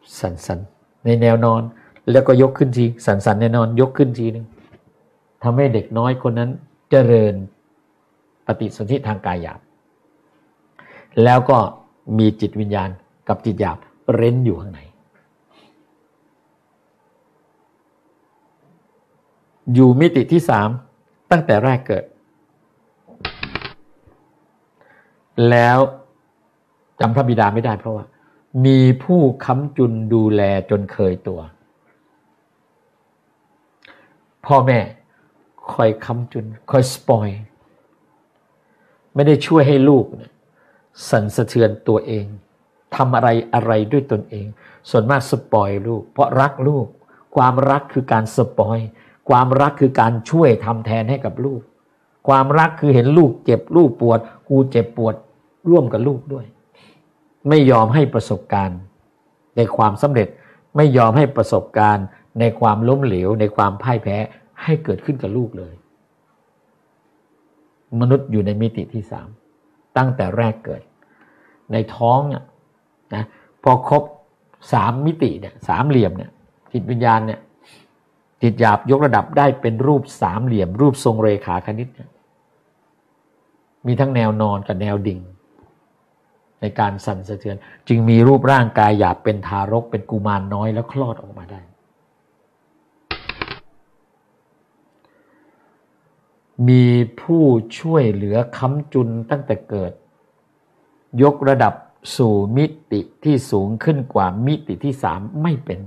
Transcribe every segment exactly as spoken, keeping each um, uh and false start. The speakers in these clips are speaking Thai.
สั่นๆในแนวนอนแล้วก็ยกขึ้นทีสั่นๆในนอนยกขึ้นทีนึงทำให้เด็กน้อยคนนั้นเจริญปฏิสนธิทางกายหยาบแล้วก็มีจิตวิญญาณกับจิตหยาบเร้นอยู่ข้างในอยู่มิติที่สามตั้งแต่แรกเกิดแล้วจำพระบิดาไม่ได้เพราะว่ามีผู้ค้ำจุนดูแลจนเคยตัวพ่อแม่คอยค้ำจุนคอยสปอยไม่ได้ช่วยให้ลูกสั่นสะเทือนตัวเองทำอะไรอะไรด้วยตนเองส่วนมากสปอยลูกเพราะรักลูกความรักคือการสปอยความรักคือการช่วยทำแทนให้กับลูกความรักคือเห็นลูกเจ็บลูกปวดกูเจ็บปวดร่วมกับลูกด้วยไม่ยอมให้ประสบการณ์ในความสำเร็จไม่ยอมให้ประสบการณ์ในความล้มเหลวในความพ่ายแพ้ให้เกิดขึ้นกับลูกเลยมนุษย์อยู่ในมิติที่สามตั้งแต่แรกเกิดในท้องเนี่ยนะพอครบสามมิติเนี่ยสามเหลี่ยมเนี่ยจิตวิญญาณเนี่ยจิตหยาบยกระดับได้เป็นรูปสามเหลี่ยมรูปทรงเรขาคณิตเนี่ยมีทั้งแนวนอนกับแนวดิ่งในการสั่นสะเทือนจึงมีรูปร่างกายหยาบเป็นทารกเป็นกุมารน้อยแล้วคลอดออกมาได้มีผู้ช่วยเหลือค้ำจุนตั้งแต่เกิดยกระดับสู่มิติที่สูงขึ้นกว่ามิติที่สามไม่เป็น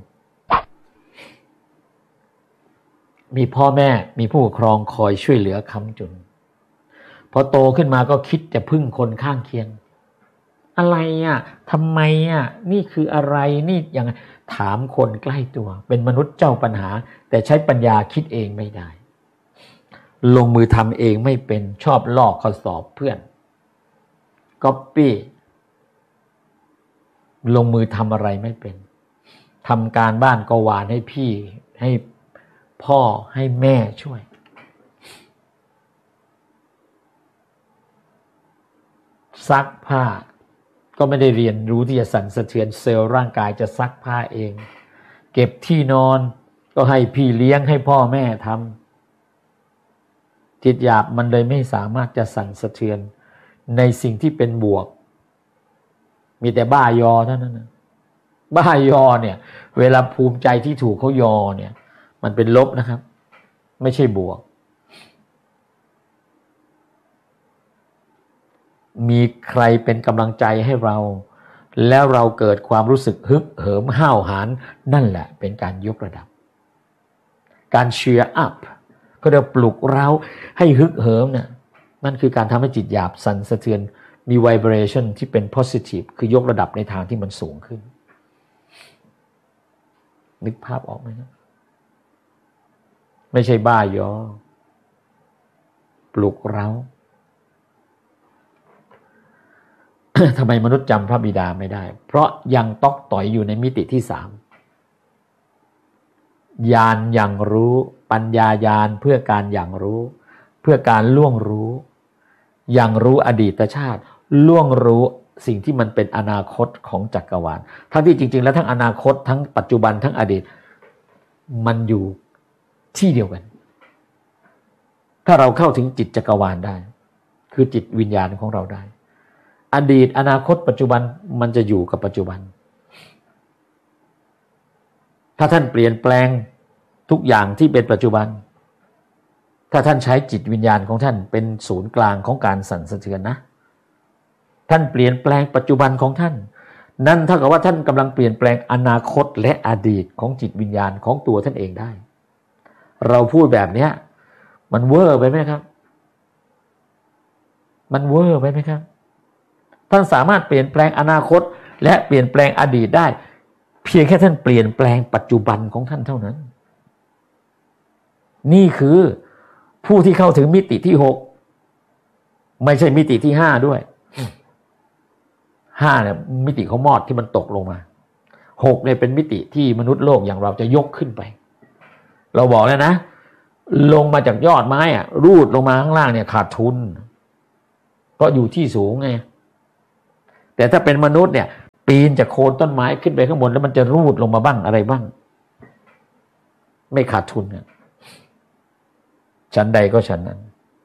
มีพ่อแม่มีผู้ปกครองคอยช่วยเหลือค้ำจุนพอโตขึ้นมาก็คิดจะพึ่งคนข้างเคียงอะไรอ่ะทำไมอ่ะนี่คืออะไรนี่ยังถามคนใกล้ตัวเป็นมนุษย์เจ้าปัญหาแต่ใช้ปัญญาคิดเองไม่ได้ลงมือทำเองไม่เป็นชอบลอกข้อสอบเพื่อนก๊อปปี้ลงมือทำอะไรไม่เป็นทำการบ้านก็หวานให้พี่ให้พ่อให้แม่ช่วยซักผ้าก็ไม่ได้เรียนรู้ที่จะสั่นสะเทือนเซลล์ร่างกายจะซักผ้าเองเก็บที่นอนก็ให้พี่เลี้ยงให้พ่อแม่ทำจิตหยาบมันเลยไม่สามารถจะสั่นสะเทือนในสิ่งที่เป็นบวกมีแต่บ้ายอเท่านั้นนะบ้ายอเนี่ยเวลาภูมิใจที่ถูกเขายอเนี่ยมันเป็นลบนะครับไม่ใช่บวกมีใครเป็นกำลังใจให้เราแล้วเราเกิดความรู้สึกฮึกเหิมห้าวหาญนั่นแหละเป็นการยกระดับการเชียร์อัพก็เรียกปลุกเราให้ฮึกเหิมเนี่ยนั่นคือการทำให้จิตหยาบสั่นสะเทือนมี vibration ที่เป็น positive คือยกระดับในทางที่มันสูงขึ้นนึกภาพออกไหมครับไม่ใช่บ้ายอปลุกเราทำไมมนุษย์จำพระบิดาไม่ได้เพราะยังตอกต่อยอยู่ในมิติที่สามญาณอย่างรู้ปัญญาญาณเพื่อการอย่างรู้เพื่อการล่วงรู้อย่างรู้อดีตชาติล่วงรู้สิ่งที่มันเป็นอนาคตของจักรวาลทั้งที่จริงๆแล้วทั้งอนาคตทั้งปัจจุบันทั้งอดีตมันอยู่ที่เดียวกันถ้าเราเข้าถึงจิตจักรวาลได้คือจิตวิญญาณของเราได้อดีตอนาคตปัจจุบันมันจะอยู่กับปัจจุบันถ้าท่านเปลี่ยนแปลงทุกอย่างที่เป็นปัจจุบันถ้าท่านใช้จิตวิญญาณของท่านเป็นศูนย์กลางของการสั่นสะเทือนนะท่านเปลี่ยนแปลงปัจจุบันของท่านนั่นเท่ากับว่าท่านกำลังเปลี่ยนแปลงอนาคตและอดีตของจิตวิญญาณของตัวท่านเองได้เราพูดแบบนี้มันเวอร์ไปไหมครับมันเวอร์ไปไหมครับท่านสามารถเปลี่ยนแปลงอนาคตและเปลี่ยนแปลงอดีตได้เพียงแค่ท่านเปลี่ยนแปลงปัจจุบันของท่านเท่านั้นนี่คือผู้ที่เข้าถึงมิติที่หกไม่ใช่มิติที่ห้าด้วยห้าเนี่ยมิติของมอดที่มันตกลงมาหกเนี่ยเป็นมิติที่มนุษย์โลกอย่างเราจะยกขึ้นไปเราบอกแล้วนะลงมาจากยอดไม้อะรูดลงมาข้างล่างเนี่ยขาดทุนก็อยู่ที่สูงไงแต่ถ้าเป็นมนุษย์เนี่ยปีนจากโคนต้นไม้ขึ้นไปข้างบนแล้วมันจะรูดลงมาบ้างอะไรบ้างไม่ขาดทุนนะฉันใดก็ฉันนั้น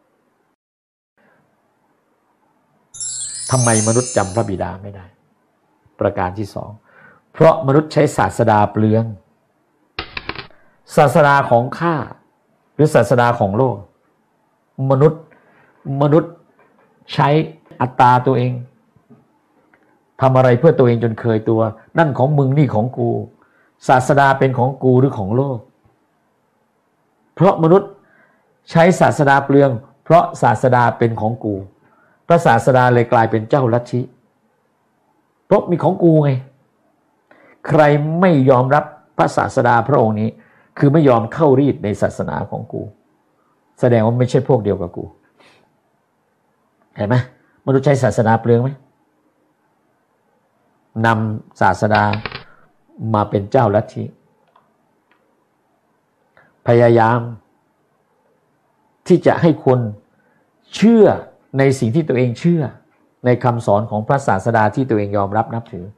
ทำไมมนุษย์จำพระบิดาไม่ได้ประการที่สองเพราะมนุษย์ใช้ศาสดาเปลืองศาสดาของข้าหรือศาสดาของโลกมนุษย์มนุษย์ใช้อัตตาตัวเองทำอะไรเพื่อตัวเองจนเคยตัวนั่นของมึงนี่ของกูศาสดาเป็นของกูหรือของโลกเพราะมนุษย์ใช้ศาสดาเปลืองเพราะศาสดาเป็นของกูพระศาสดาเลยกลายเป็นเจ้าลัทธิเพราะมีของกูไงใครไม่ยอมรับพระศาสดาพระองค์นี้คือไม่ยอมเข้ารีดในศาสนาของกูแสดงว่าไม่ใช่พวกเดียวกับกูเห็นไหมมนุษย์ใช้ศาสนาเปลืองไหมนำศาสดามาเป็นเจ้าลัทธิพยายามที่จะให้คนเชื่อในสิ่งที่ตัวเองเชื่อในคำสอนของพระศาสดาที่ตัวเองยอมรับนับถือ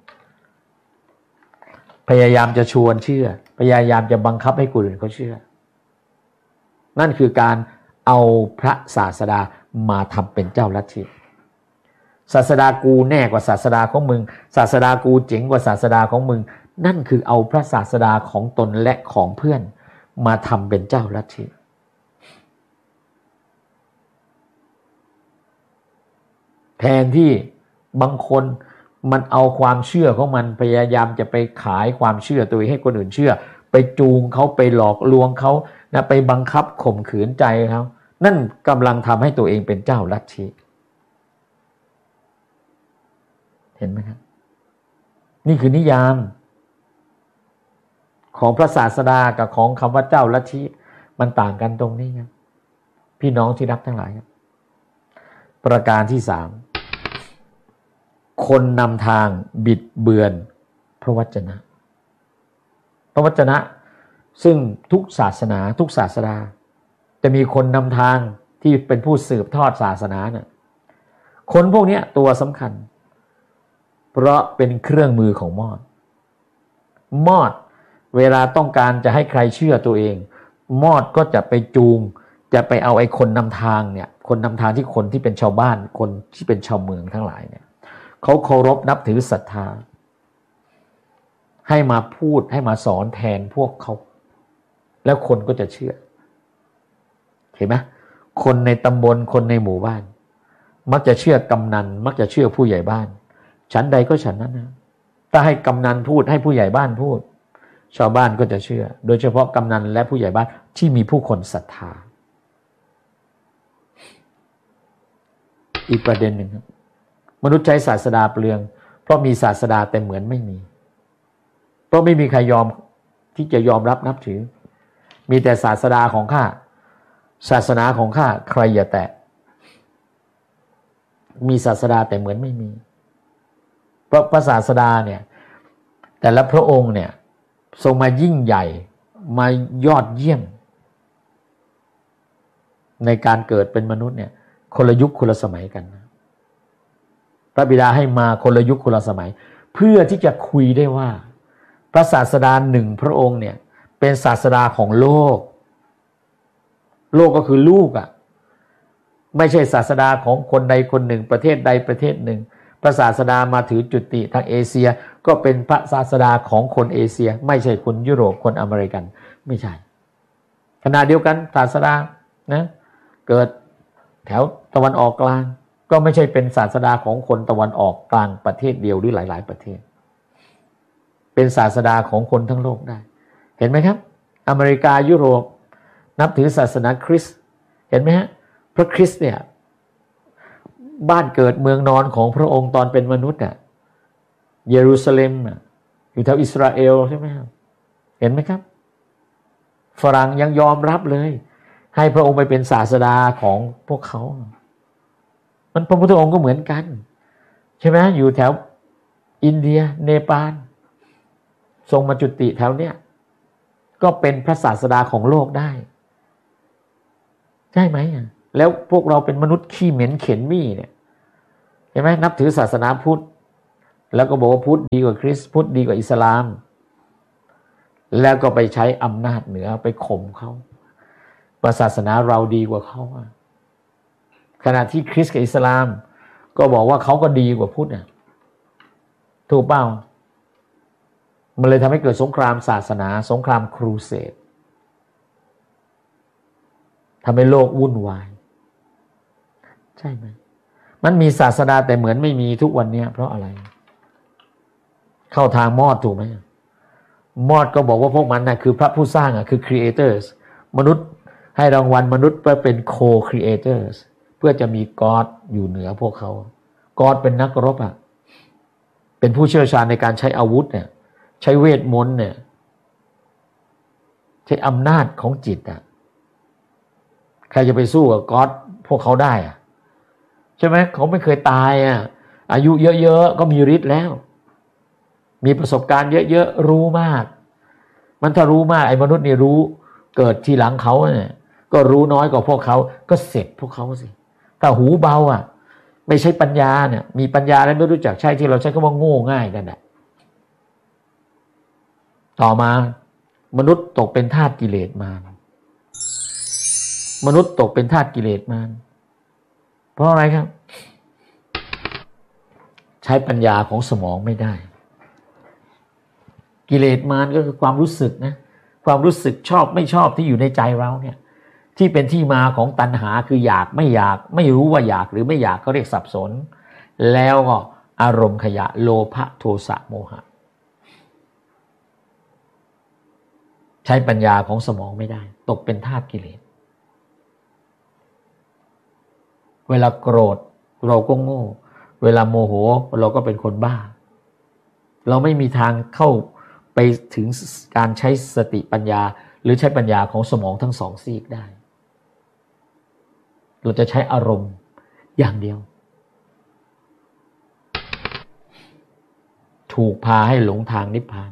พยายามจะชวนเชื่อพยายามจะบังคับให้คนอื่นเขาเชื่อนั่นคือการเอาพระศาสดามาทำเป็นเจ้าลัทธิศาสดากูแน่กว่าศาสดาของมึงศาสดากูเจ๋งกว่าศาสดาของมึงนั่นคือเอาพระศาสดาของตนและของเพื่อนมาทำเป็นเจ้าลัทธิแทนที่บางคนมันเอาความเชื่อของมันพยายามจะไปขายความเชื่อตัวเองให้คนอื่นเชื่อไปจูงเขาไปหลอกลวงเขานะไปบังคับข่มขืนใจเขานั่นกำลังทำให้ตัวเองเป็นเจ้าลัทธิเห็นไหมครับนี่คือนิยามของพระศาสดากับของคำว่าเจ้าลัทธิมันต่างกันตรงนี้ครับพี่น้องที่รักทั้งหลายครับประการที่สามคนนำทางบิดเบือนพระวจนะพระวจนะซึ่งทุกศาสนาทุกศาสดาจะมีคนนำทางที่เป็นผู้สืบทอดศาสนาเนี่ยคนพวกนี้ตัวสำคัญเพราะเป็นเครื่องมือของมอดมอดเวลาต้องการจะให้ใครเชื่อตัวเองมอดก็จะไปจูงจะไปเอาไอ้คนนำทางเนี่ยคนนำทางที่คนที่เป็นชาวบ้านคนที่เป็นชาวเมืองทั้งหลายเนี่ยเขาเคารพนับถือศรัทธาให้มาพูดให้มาสอนแทนพวกเขาแล้วคนก็จะเชื่อเห็นไหมคนในตำบลคนในหมู่บ้านมักจะเชื่อกำนันมักจะเชื่อผู้ใหญ่บ้านฉันใดก็ฉันนั้นนะถ้าให้กำนันพูดให้ผู้ใหญ่บ้านพูดชาวบ้านก็จะเชื่อโดยเฉพาะกำนันและผู้ใหญ่บ้านที่มีผู้คนศรัทธาอีกประเด็นหนึ่งครับมนุษย์ใช้ศาสดาเปลืองเพราะมีศาสดาแต่เหมือนไม่มีเพราะไม่มีใครยอมที่จะยอมรับนับถือมีแต่ศาสดาของข้าศาสนาของข้าใครอย่าแตะมีศาสดาแต่เหมือนไม่มีเพราะพระศาสดาเนี่ยแต่ละพระองค์เนี่ยทรงมายิ่งใหญ่มายอดเยี่ยมในการเกิดเป็นมนุษย์เนี่ยคนละยุคคนละสมัยกันนะพระบิดาให้มาคนละยุคคนละสมัยเพื่อที่จะคุยได้ว่าพระศาสดาหนึ่งพระองค์เนี่ยเป็นศาสดาของโลกโลกก็คือลูกอ่ะไม่ใช่ศาสดาของคนใดคนหนึ่งประเทศใดประเทศหนึ่งพระศาสดามาถือจุติทางเอเชียก็เป็นพระศาสดาของคนเอเชียไม่ใช่คนยุโรปคนอเมริกันไม่ใช่ขณะเดียวกันศาสดานะเกิดแถวตะวันออกกลางก็ไม่ใช่เป็นศาสดาของคนตะวันออกกลางประเทศเดียวหรือหลายๆประเทศเป็นศาสดาของคนทั้งโลกได้เห็นไหมครับอเมริกายุโรปนับถือศาสนาคริสต์เห็นไหมฮะพระคริสต์เนี่ยบ้านเกิดเมืองนอนของพระองค์ตอนเป็นมนุษย์น่ะเยรูซาเล็มอยู่แถวอิสราเอลใช่ไหมครับเห็นไหมครับฝรั่งยังยอมรับเลยให้พระองค์ไปเป็นศาสดาของพวกเขามันพระพุทธองค์ก็เหมือนกันใช่ไหมอยู่แถวอินเดียเนปาลทรงมาจุติแถวเนี้ยก็เป็นพระศาสดาของโลกได้ใช่ไหมแล้วพวกเราเป็นมนุษย์ขี้เหม็นเข็นมี่เนี่ยเห็นไหมนับถือศาสนาพุทธแล้วก็บอกว่าพุทธดีกว่าคริสต์พุทธดีกว่าอิสลามแล้วก็ไปใช้อำนาจเหนือไปข่มเขาศาสนาเราดีกว่าเขาขณะที่คริสต์กับอิสลามก็บอกว่าเขาก็ดีกว่าพุทธน่ะถูกเปล่ามันเลยทำให้เกิดสงครามศาสนาสงครามครูเสดทำให้โลกวุ่นวายใช่ไหมมันมีศาสดาแต่เหมือนไม่มีทุกวันนี้เพราะอะไรเข้าทางมอดถูกไหมมอดก็บอกว่าพวกมันนะคือพระผู้สร้างอ่ะคือ creators มนุษย์ให้รางวัลมนุษย์เพื่อเป็น co-creators เพื่อจะมี God อยู่เหนือพวกเขา God เป็นนักรบอ่ะเป็นผู้เชี่ยวชาญในการใช้อาวุธเนี่ยใช้เวทมนต์เนี่ยใช้อำนาจของจิตอ่ะใครจะไปสู้กับ God พวกเขาได้อ่ะใช่ไหมเขาไม่เคยตายอ่ะอายุเยอะๆก็มีฤทธิ์แล้วมีประสบการณ์เยอะๆรู้มากมันถ้ารู้มากไอ้มนุษย์นี่รู้เกิดทีหลังเขาเนี่ยก็รู้น้อยกว่าพวกเขาก็เสร็จพวกเขาสิถ้าหูเบาอ่ะไม่ใช่ปัญญาเนี่ยมีปัญญาแล้วไม่รู้จักใช่ที่เราใช้คำว่าโง่ง่ายกันแหละต่อมามนุษย์ตกเป็นทาสกิเลสมารมนุษย์ตกเป็นทาสกิเลสมารเพราะอะไรครับใช้ปัญญาของสมองไม่ได้กิเลสมารก็คือความรู้สึกนะความรู้สึกชอบไม่ชอบที่อยู่ในใจเราเนี่ยที่เป็นที่มาของตัณหาคืออยากไม่อยากไม่รู้ว่าอยากหรือไม่อยากเขาเรียกสับสนแล้วก็อารมณ์ขยะโลภะโทสะโมหะใช้ปัญญาของสมองไม่ได้ตกเป็นทาสกิเลสเวลาโกรธเราก็โง่เวลาโมโหเราก็เป็นคนบ้าเราไม่มีทางเข้าไปถึงการใช้สติปัญญาหรือใช้ปัญญาของสมองทั้งสองซีกได้เราจะใช้อารมณ์อย่างเดียวถูกพาให้หลงทางนิพพาน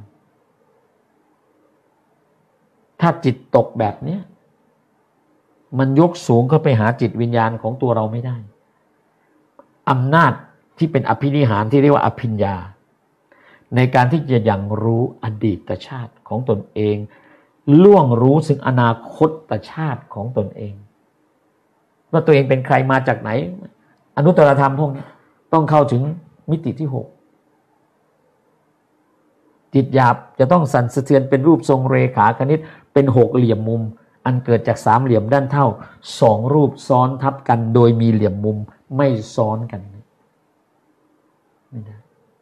ถ้าจิตตกแบบนี้มันยกสูงเข้าไปหาจิตวิญญาณของตัวเราไม่ได้อำนาจที่เป็นอภินิหารที่เรียกว่าอภิญญาในการที่จะยังรู้อดีตชาติของตนเองล่วงรู้ถึงอนาคตชาติของตนเองว่าตัวเองเป็นใครมาจากไหนอนุตตรธรรมพวกนี้ต้องเข้าถึงมิติที่หกจิตหยาบจะต้องสั่นสะเทือนเป็นรูปทรงเรขาคณิตเป็นหกเหลี่ยมมุมอันเกิดจากสามเหลี่ยมด้านเท่าสองรูปซ้อนทับกันโดยมีเหลี่ยมมุมไม่ซ้อนกันไม่ได้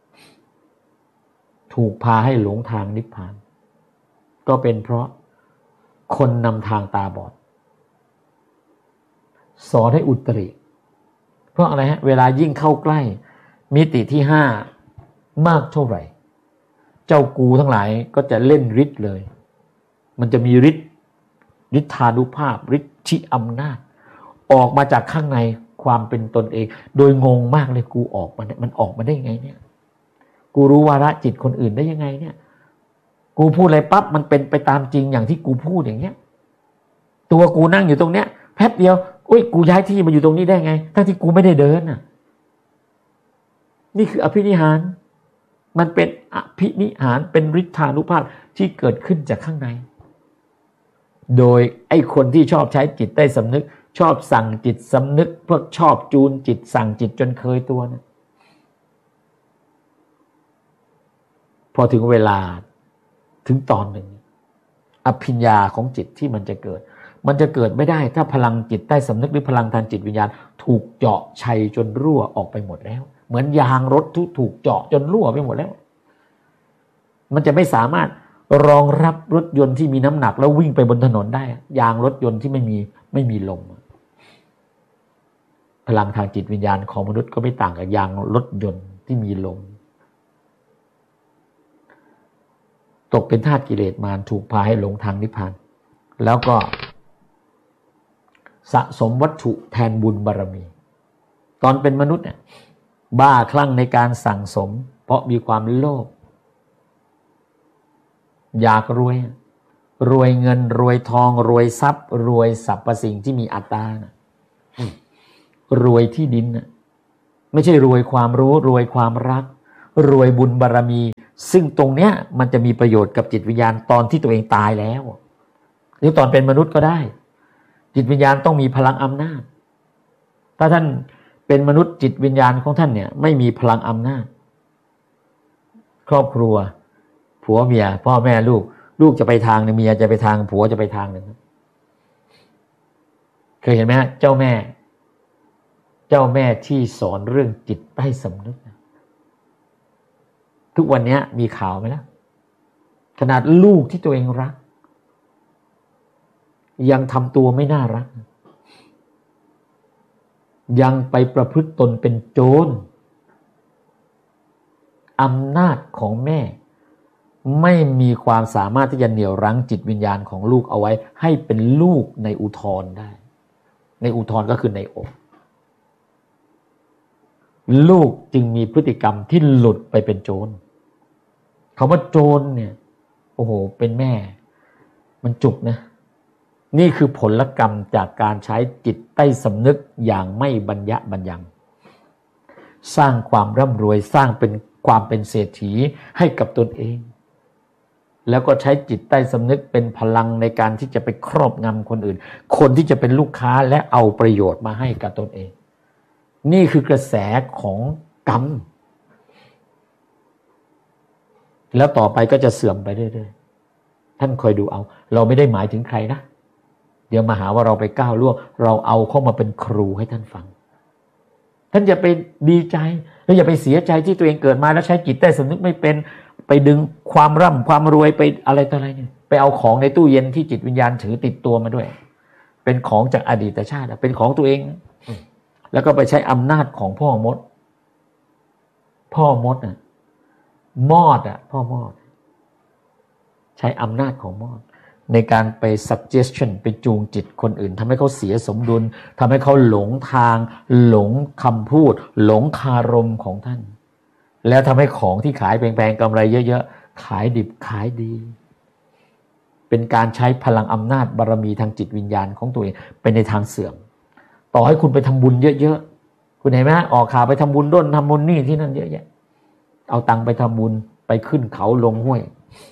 ถูกพาให้หลงทางนิพพานก็เป็นเพราะคนนำทางตาบอดสอนให้อุตริเพราะอะไรฮะเวลายิ่งเข้าใกล้มิติที่ห้ามากเท่าไหร่เจ้ากูทั้งหลายก็จะเล่นฤทธิ์เลยมันจะมีฤทธิ์ฤทธานุภาพฤทธิอำนาจออกมาจากข้างในความเป็นตนเองโดยงงมากเลยกูออกมาเนี่ยมันออกมาได้ไงเนี่ยกูรู้วาระจิตคนอื่นได้ยังไงเนี่ยกูพูดอะไรปั๊บมันเป็นไปตามจริงอย่างที่กูพูดอย่างเงี้ยตัวกูนั่งอยู่ตรงเนี้ยแป๊บเดียวอุ้ยกูย้ายที่มาอยู่ตรงนี้ได้ไงทั้งที่กูไม่ได้เดินน่ะนี่คืออภินิหารมันเป็นอภินิหารเป็นฤทธานุภาพที่เกิดขึ้นจากข้างในโดยไอ้คนที่ชอบใช้จิตใต้สำนึกชอบสั่งจิตสำนึกพวกชอบจูนจิตสั่งจิตจนเคยตัวนะพอถึงเวลาถึงตอนหนึ่งอภิญญาของจิตที่มันจะเกิดมันจะเกิดไม่ได้ถ้าพลังจิตใต้สำนึกหรือพลังทางจิตวิญญาณถูกเจาะชัยจนรั่วออกไปหมดแล้วเหมือนยางรถที่ถูกเจาะจนรั่วไปหมดแล้วมันจะไม่สามารถรองรับรถยนต์ที่มีน้ำหนักแล้ววิ่งไปบนถนนได้ยางรถยนต์ที่ไม่มีไม่มีลมพลังทางจิตวิญญาณของมนุษย์ก็ไม่ต่างกับยางรถยนต์ที่มีลมตกเป็นทาสกิเลสมารถูกพาให้หลงทางนิพพานแล้วก็สะสมวัตถุแทนบุญบารมีตอนเป็นมนุษย์เนี่ยบ้าคลั่งในการสั่งสมเพราะมีความโลภอยากรวยรวยเงินรวยทองรวยทรัพย์รวยสรรพสิ่งที่มีอัตตานะรวยที่ดินนะไม่ใช่รวยความรู้รวยความรักรวยบุญบารมีซึ่งตรงเนี้ยมันจะมีประโยชน์กับจิตวิญญาณตอนที่ตัวเองตายแล้วหรือตอนเป็นมนุษย์ก็ได้จิตวิญญาณต้องมีพลังอำนาจถ้าท่านเป็นมนุษย์จิตวิญญาณของท่านเนี่ยไม่มีพลังอำนาจครอบครัวผัวเมียพ่อแม่ลูกลูกจะไปทางนึงเมียจะไปทางผัวจะไปทางนึงเคยเห็นไหมฮะเจ้าแม่เจ้าแม่ที่สอนเรื่องจิตใต้สำนึกทุกวันนี้มีข่าวไหมล่ะขนาดลูกที่ตัวเองรักยังทำตัวไม่น่ารักยังไปประพฤติตนเป็นโจรอำนาจของแม่ไม่มีความสามารถที่จะเหนี่ยวรั้งจิตวิญญาณของลูกเอาไว้ให้เป็นลูกในอุทธรได้ในอุทธรก็คือในอกลูกจึงมีพฤติกรรมที่หลุดไปเป็นโจรคำว่าโจรเนี่ยโอ้โหเป็นแม่มันจุกนะนี่คือผลกรรมจากการใช้จิตใต้สำนึกอย่างไม่บรรยะบรรยังสร้างความร่ำรวยสร้างเป็นความเป็นเศรษฐีให้กับตนเองแล้วก็ใช้จิตใต้สำนึกเป็นพลังในการที่จะไปครอบงำคนอื่นคนที่จะเป็นลูกค้าและเอาประโยชน์มาให้กับตนเองนี่คือกระแสของกรรมแล้วต่อไปก็จะเสื่อมไปเรื่อยๆท่านคอยดูเอาเราไม่ได้หมายถึงใครนะเดี๋ยวมาหาว่าเราไปก้าวล่วงเราเอาเข้ามาเป็นครูให้ท่านฟังท่านอย่าไปดีใจแล้วอย่าไปเสียใจที่ตัวเองเกิดมาแล้วใช้จิตใต้สำนึกไม่เป็นไปดึงความร่ำความรวยไปอะไรต่ออะไรเนี่ยไปเอาของในตู้เย็นที่จิตวิญญาณถือติดตัวมาด้วยเป็นของจากอดีตชาติเป็นของตัวเองแล้วก็ไปใช้อำนาจของพ่อมดพ่อมดน่ะมอดอ่ะพ่อมอดใช้อำนาจของมอดในการไป suggestion ไปจูงจิตคนอื่นทำให้เขาเสียสมดุลทำให้เขาหลงทางหลงคำพูดหลงคารมของท่านแล้วทำให้ของที่ขายแพงๆกำไรเยอะๆขายดิบขายดีเป็นการใช้พลังอำนาจบารมีทางจิตวิญญาณของตัวเองไปในทางเสื่อมต่อให้คุณไปทำบุญเยอะๆคุณเห็นไหมออกข่าวไปทำบุญด้นทำบุญนี่ที่นั่นเยอะแยะเอาตังค์ไปทำบุญไปขึ้นเขาลงห้วย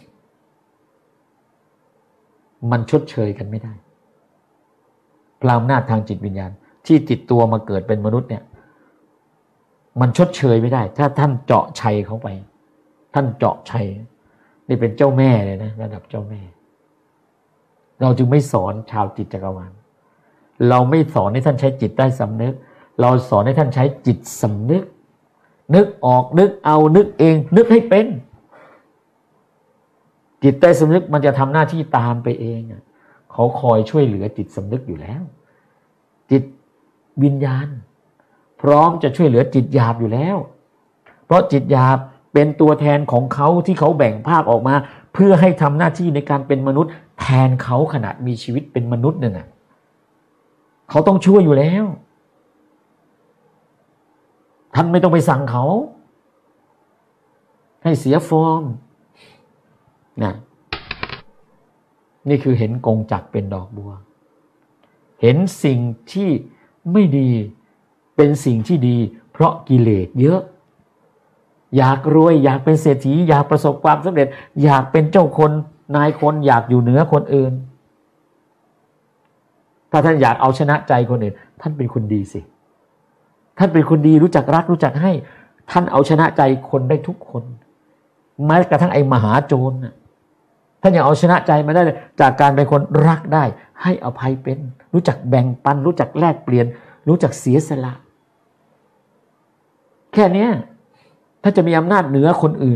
มันชดเชยกันไม่ได้พลังอำนาจทางจิตวิญญาณที่ติดตัวมาเกิดเป็นมนุษย์เนี่ยมันชดเชยไม่ได้ถ้าท่านเจาะชัยเขาไปท่านเจาะชัยนี่เป็นเจ้าแม่เลยนะระดับเจ้าแม่เราจึงไม่สอนชาวจิตจักรวาลเราไม่สอนให้ท่านใช้จิตใต้สำนึกเราสอนให้ท่านใช้จิตสำนึกนึกออกนึกเอานึกเองนึกให้เป็นจิตใต้สำนึกมันจะทำหน้าที่ตามไปเองเขาคอยช่วยเหลือจิตสำนึกอยู่แล้วจิตวิญญาณพร้อมจะช่วยเหลือจิตหยาบอยู่แล้วเพราะจิตหยาบเป็นตัวแทนของเขาที่เขาแบ่งภาคออกมาเพื่อให้ทำหน้าที่ในการเป็นมนุษย์แทนเขาขณะมีชีวิตเป็นมนุษย์นั่นน่ะเขาต้องช่วยอยู่แล้วท่านไม่ต้องไปสั่งเขาให้เสียฟอร์มนะนี่คือเห็นกงจักรเป็นดอกบัวเห็นสิ่งที่ไม่ดีเป็นสิ่งที่ดีเพราะกิเลสเยอะอยากรวยอยากเป็นเศรษฐีอยากประสบความสำเร็จอยากเป็นเจ้าคนนายคนอยากอยู่เหนือคนอื่นถ้าท่านอยากเอาชนะใจคนอื่นท่านเป็นคนดีสิท่านเป็นคนดีรู้จักรักรู้จักให้ท่านเอาชนะใจคนได้ทุกคนแม้กระทั่งไอ้มหาโจรน่ะท่านอยากเอาชนะใจมาได้เลยจากการเป็นคนรักได้ให้อภัยเป็นรู้จักแบ่งปันรู้จักแลกเปลี่ยนรู้จักเสียสละแค่นี้ถ้าจะมีอำนาจเหนือคนอื่น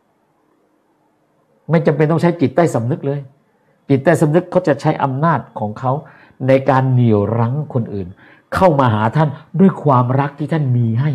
ไม่จำเป็นต้องใช้จิตใต้สำนึกเลยจิตใต้สำนึกเขาจะใช้อำนาจของเขาในการเหนี่ยวรั้งคนอื่นเข้ามาหาท่านด้วยความรักที่ท่านมีให้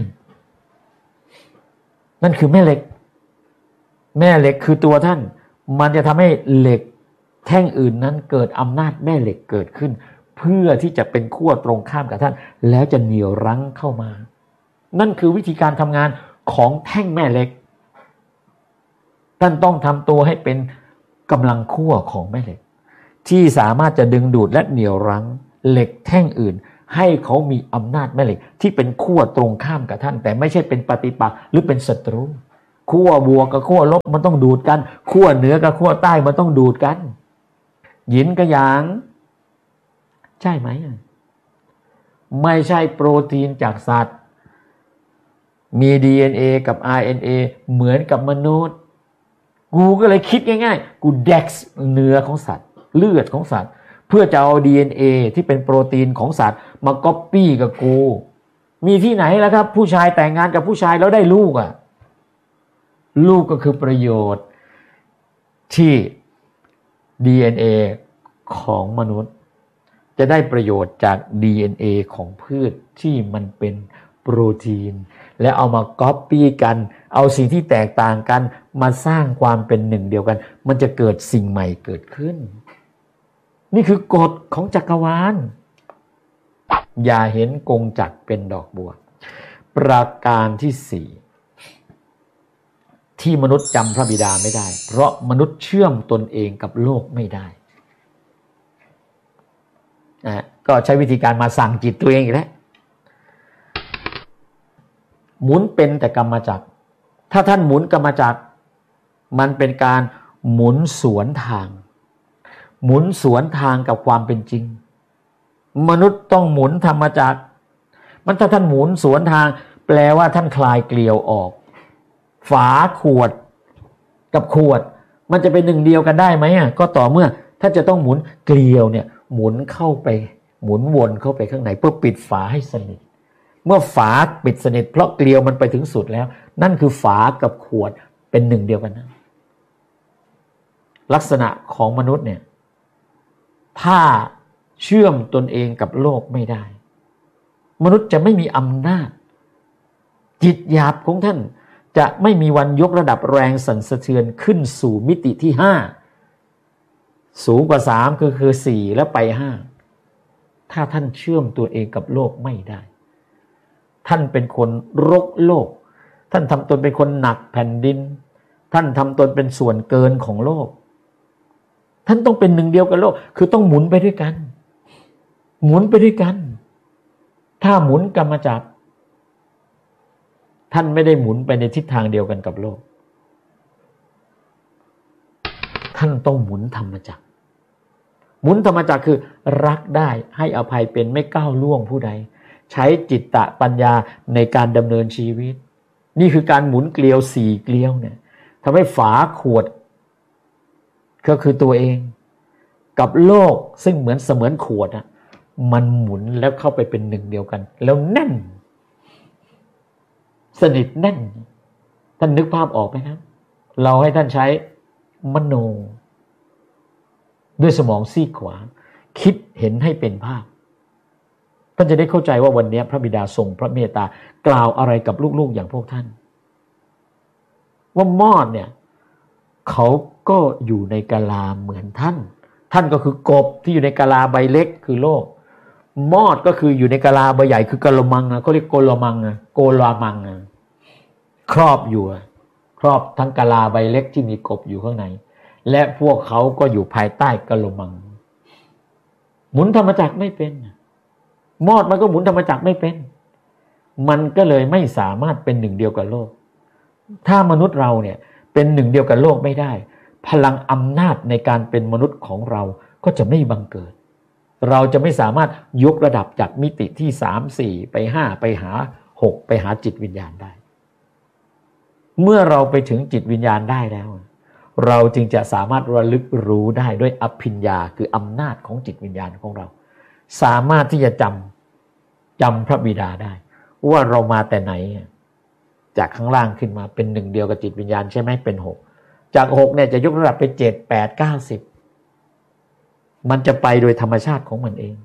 นั่นคือแม่เหล็กแม่เหล็กคือตัวท่านมันจะทำให้เหล็กแท่งอื่นนั้นเกิดอำนาจแม่เหล็กเกิดขึ้นเพื่อที่จะเป็นขั้วตรงข้ามกับท่านแล้วจะเหนี่ยวรั้งเข้ามานั่นคือวิธีการทำงานของแท่งแม่เหล็กท่านต้องทำตัวให้เป็นกำลังขั้วของแม่เหล็กที่สามารถจะดึงดูดและเหนี่ยวรั้งเหล็กแท่งอื่นให้เขามีอำนาจแม่เหล็กที่เป็นขั้วตรงข้ามกับท่านแต่ไม่ใช่เป็นปฏิปักษ์หรือเป็นศัตรูขั้วบวกกับขั้วลบมันต้องดูดกันขั้วเหนือกับขั้วใต้มันต้องดูดกันหยินกับหยางใช่ไหมไม่ใช่โปรตีนจากสัตว์มี ดี เอ็น เอ กับ อาร์ เอ็น เอ เหมือนกับมนุษย์กูก็เลยคิดง่ายๆกู ดี อี เอ็กซ์ เนื้อของสัตว์เลือดของสัตว์เพื่อจะเอา ดี เอ็น เอ ที่เป็นโปรตีนของสัตว์มาก๊อปปี้กับกูมีที่ไหนแล้วครับผู้ชายแต่งงานกับผู้ชายแล้วได้ลูกอ่ะลูกก็คือประโยชน์ที่ ดี เอ็น เอ ของมนุษย์จะได้ประโยชน์จาก ดี เอ็น เอ ของพืชที่มันเป็นโปรตีนและเอามาก๊อปปี้กันเอาสิ่งที่แตกต่างกันมาสร้างความเป็นหนึ่งเดียวกันมันจะเกิดสิ่งใหม่เกิดขึ้นนี่คือกฎของจักรวาลอย่าเห็นกงจักรเป็นดอกบัวประการที่สี่ที่มนุษย์จำพระบิดาไม่ได้เพราะมนุษย์เชื่อมตนเองกับโลกไม่ได้นะก็ใช้วิธีการมาสั่งจิตตัวเองอีกแล้วหมุนเป็นแต่กรรมจักรถ้าท่านหมุนกรรมจักรมันเป็นการหมุนสวนทางหมุนสวนทางกับความเป็นจริงมนุษย์ต้องหมุนธรรมจักรมันถ้าท่านหมุนสวนทางแปลว่าท่านคลายเกลียวออกฝาขวดกับขวดมันจะเป็นหนึ่งเดียวกันได้ไหมอ่ะก็ต่อเมื่อถ้าจะต้องหมุนเกลียวเนี่ยหมุนเข้าไปหมุนวนเข้าไปข้างในเพื่อปิดฝาให้สนิทเมื่อฝาปิดสนิทเพราะเกลียวมันไปถึงสุดแล้วนั่นคือฝากับขวดเป็นหนึ่งเดียวกันนะลักษณะของมนุษย์เนี่ยถ้าเชื่อมตนเองกับโลกไม่ได้มนุษย์จะไม่มีอำนาจจิตหยาบของท่านจะไม่มีวันยกระดับแรงสั่นสะเทือนขึ้นสู่มิติที่ห้าสูงกว่าสามก็คือสี่แล้วไปห้าถ้าท่านเชื่อมตัวเองกับโลกไม่ได้ท่านเป็นคนรกโลกท่านทำตนเป็นคนหนักแผ่นดินท่านทำตนเป็นส่วนเกินของโลกท่านต้องเป็นหนึ่งเดียวกับโลกคือต้องหมุนไปด้วยกันหมุนไปด้วยกันถ้าหมุนกรรมจักรท่านไม่ได้หมุนไปในทิศทางเดียวกันกับโลกท่านต้องหมุนธรรมจักรหมุนธรรมจักรคือรักได้ให้อภัยเป็นไม่ก้าวล่วงผู้ใดใช้จิตตะปัญญาในการดำเนินชีวิตนี่คือการหมุนเกลียวสี่เกลียวเนี่ยทำให้ฝาขวดก็คือตัวเองกับโลกซึ่งเหมือนเสมือนขวดอ่ะมันหมุนแล้วเข้าไปเป็นหนึ่งเดียวกันแล้วแน่นสนิทแน่นท่านนึกภาพออกไหมครับเราให้ท่านใช้มโนด้วยสมองซีกขวาคิดเห็นให้เป็นภาพท่านจะได้เข้าใจว่าวันนี้พระบิดาทรงพระเมตตากล่าวอะไรกับลูกๆอย่างพวกท่านว่ามอดเนี่ยเขาก็อยู่ในกะลาเหมือนท่านท่านก็คือกบที่อยู่ในกะลาใบเล็กคือโลกมอดก็คืออยู่ในกะลาใบใหญ่คือกะละมังเขาเรียกโกลมังโกลามังครอบอยู่ครอบทั้งกะลาใบเล็กที่มีกบอยู่ข้างในและพวกเขาก็อยู่ภายใต้กะละมังหมุนธรรมจักรไม่เป็นมอดมันก็หมุนธรรมจักรไม่เป็นมันก็เลยไม่สามารถเป็นหนึ่งเดียวกับโลกถ้ามนุษย์เราเนี่ยเป็นหนึ่งเดียวกับโลกไม่ได้พลังอำนาจในการเป็นมนุษย์ของเราก็จะไม่บังเกิดเราจะไม่สามารถยกระดับจากมิติที่สามสี่ไปห้าไปหาหกไปหาจิตวิญญาณได้เมื่อเราไปถึงจิตวิญญาณได้แล้วเราจึงจะสามารถระลึกรู้ได้ด้วยอภิญญาคืออำนาจของจิตวิญญาณของเราสามารถที่จะจำจำพระบิดาได้ว่าเรามาแต่ไหนจากข้างล่างขึ้นมาเป็นหนึ่งเดียวกับจิตวิญญาณใช่ไหมเป็นหกจากหกเนี่ยจะยกระดับไปเจ็ดแปดเก้าสิบมันจะไปโดยธรรมชาติของมันเอง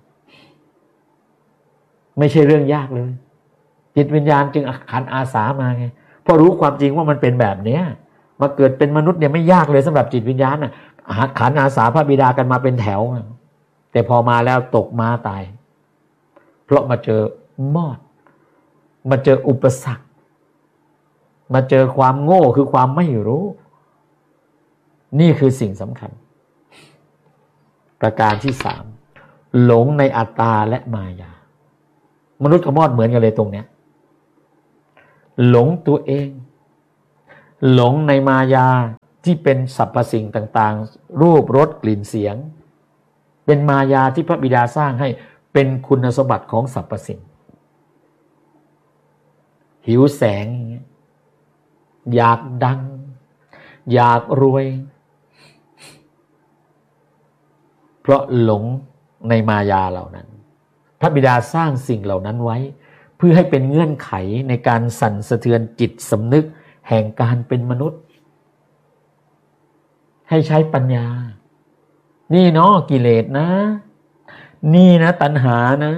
ไม่ใช่เรื่องยากเลยจิตวิญญาณจึงขันอาสามาไงเพราะรู้ความจริงว่ามันเป็นแบบเนี้ยมาเกิดเป็นมนุษย์เนี่ยไม่ยากเลยสำหรับจิตวิญญาณน่ะขันอาสาพระบิดากันมาเป็นแถวแต่พอมาแล้วตกม้าตายเพราะมาเจอมอดมาเจออุปสรรคมาเจอความโง่คือความไม่รู้นี่คือสิ่งสำคัญประการที่สามหลงในอัตตาและมายามนุษย์กับมอดเหมือนกันเลยตรงเนี้ยหลงตัวเองหลงในมายาที่เป็นสรรพสิ่งต่างๆรูปรสกลิ่นเสียงเป็นมายาที่พระบิดาสร้างให้เป็นคุณสมบัติของสรรพสิ่งหิวแสงอยากดังอยากรวยเพราะหลงในมายาเหล่านั้นพระบิดาสร้างสิ่งเหล่านั้นไว้เพื่อให้เป็นเงื่อนไขในการสั่นสะเทือนจิตสำนึกแห่งการเป็นมนุษย์ให้ใช้ปัญญานี่เนาะกิเลสนะนี่นะตัณหานะ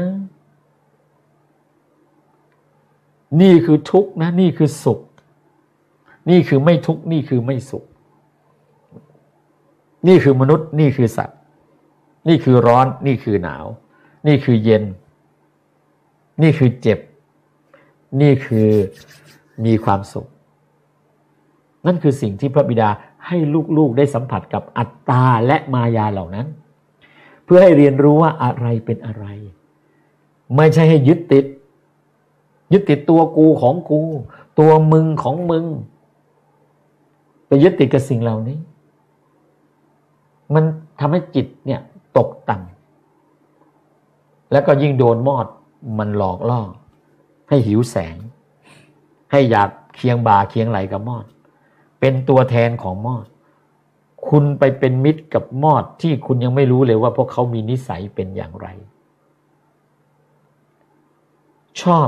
นี่คือทุกข์นะนี่คือสุขนี่คือไม่ทุกข์นี่คือไม่สุขนี่คือมนุษย์นี่คือสัตว์นี่คือร้อนนี่คือหนาวนี่คือเย็นนี่คือเจ็บนี่คือมีความสุขนั่นคือสิ่งที่พระบิดาให้ลูกๆได้สัมผัสกับอัตตาและมายาเหล่านั้นเพื่อให้เรียนรู้ว่าอะไรเป็นอะไรไม่ใช่ให้ยึดติดยึดติดตัวกูของกูตัวมึงของมึงไปยึดติดกับสิ่งเหล่านี้มันทำให้จิตเนี่ยตกต่ำแล้วก็ยิ่งโดนมอดมันหลอกล่อให้หิวแสงให้อยากเคียงบ่าเคียงไหลกับมอดเป็นตัวแทนของมอดคุณไปเป็นมิตรกับมอดที่คุณยังไม่รู้เลยว่าพวกเขามีนิสัยเป็นอย่างไรชอบ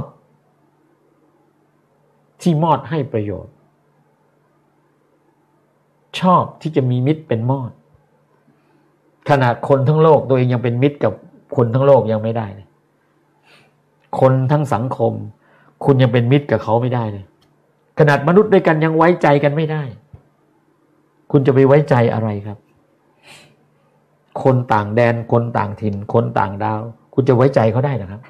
ที่มอดให้ประโยชน์ชอบที่จะมีมิตรเป็นมอดขนาดคนทั้งโลกตัวเองยังเป็นมิตรกับคนทั้งโลกยังไม่ได้เลยคนทั้งสังคมคุณยังเป็นมิตรกับเขาไม่ได้เลยขนาดมนุษย์ด้วยกันยังไว้ใจกันไม่ได้คุณจะไปไว้ใจอะไรครับคนต่างแดนคนต่างถิ่นคนต่างดาวคุณจะไว้ใจเขาได้หรือครับ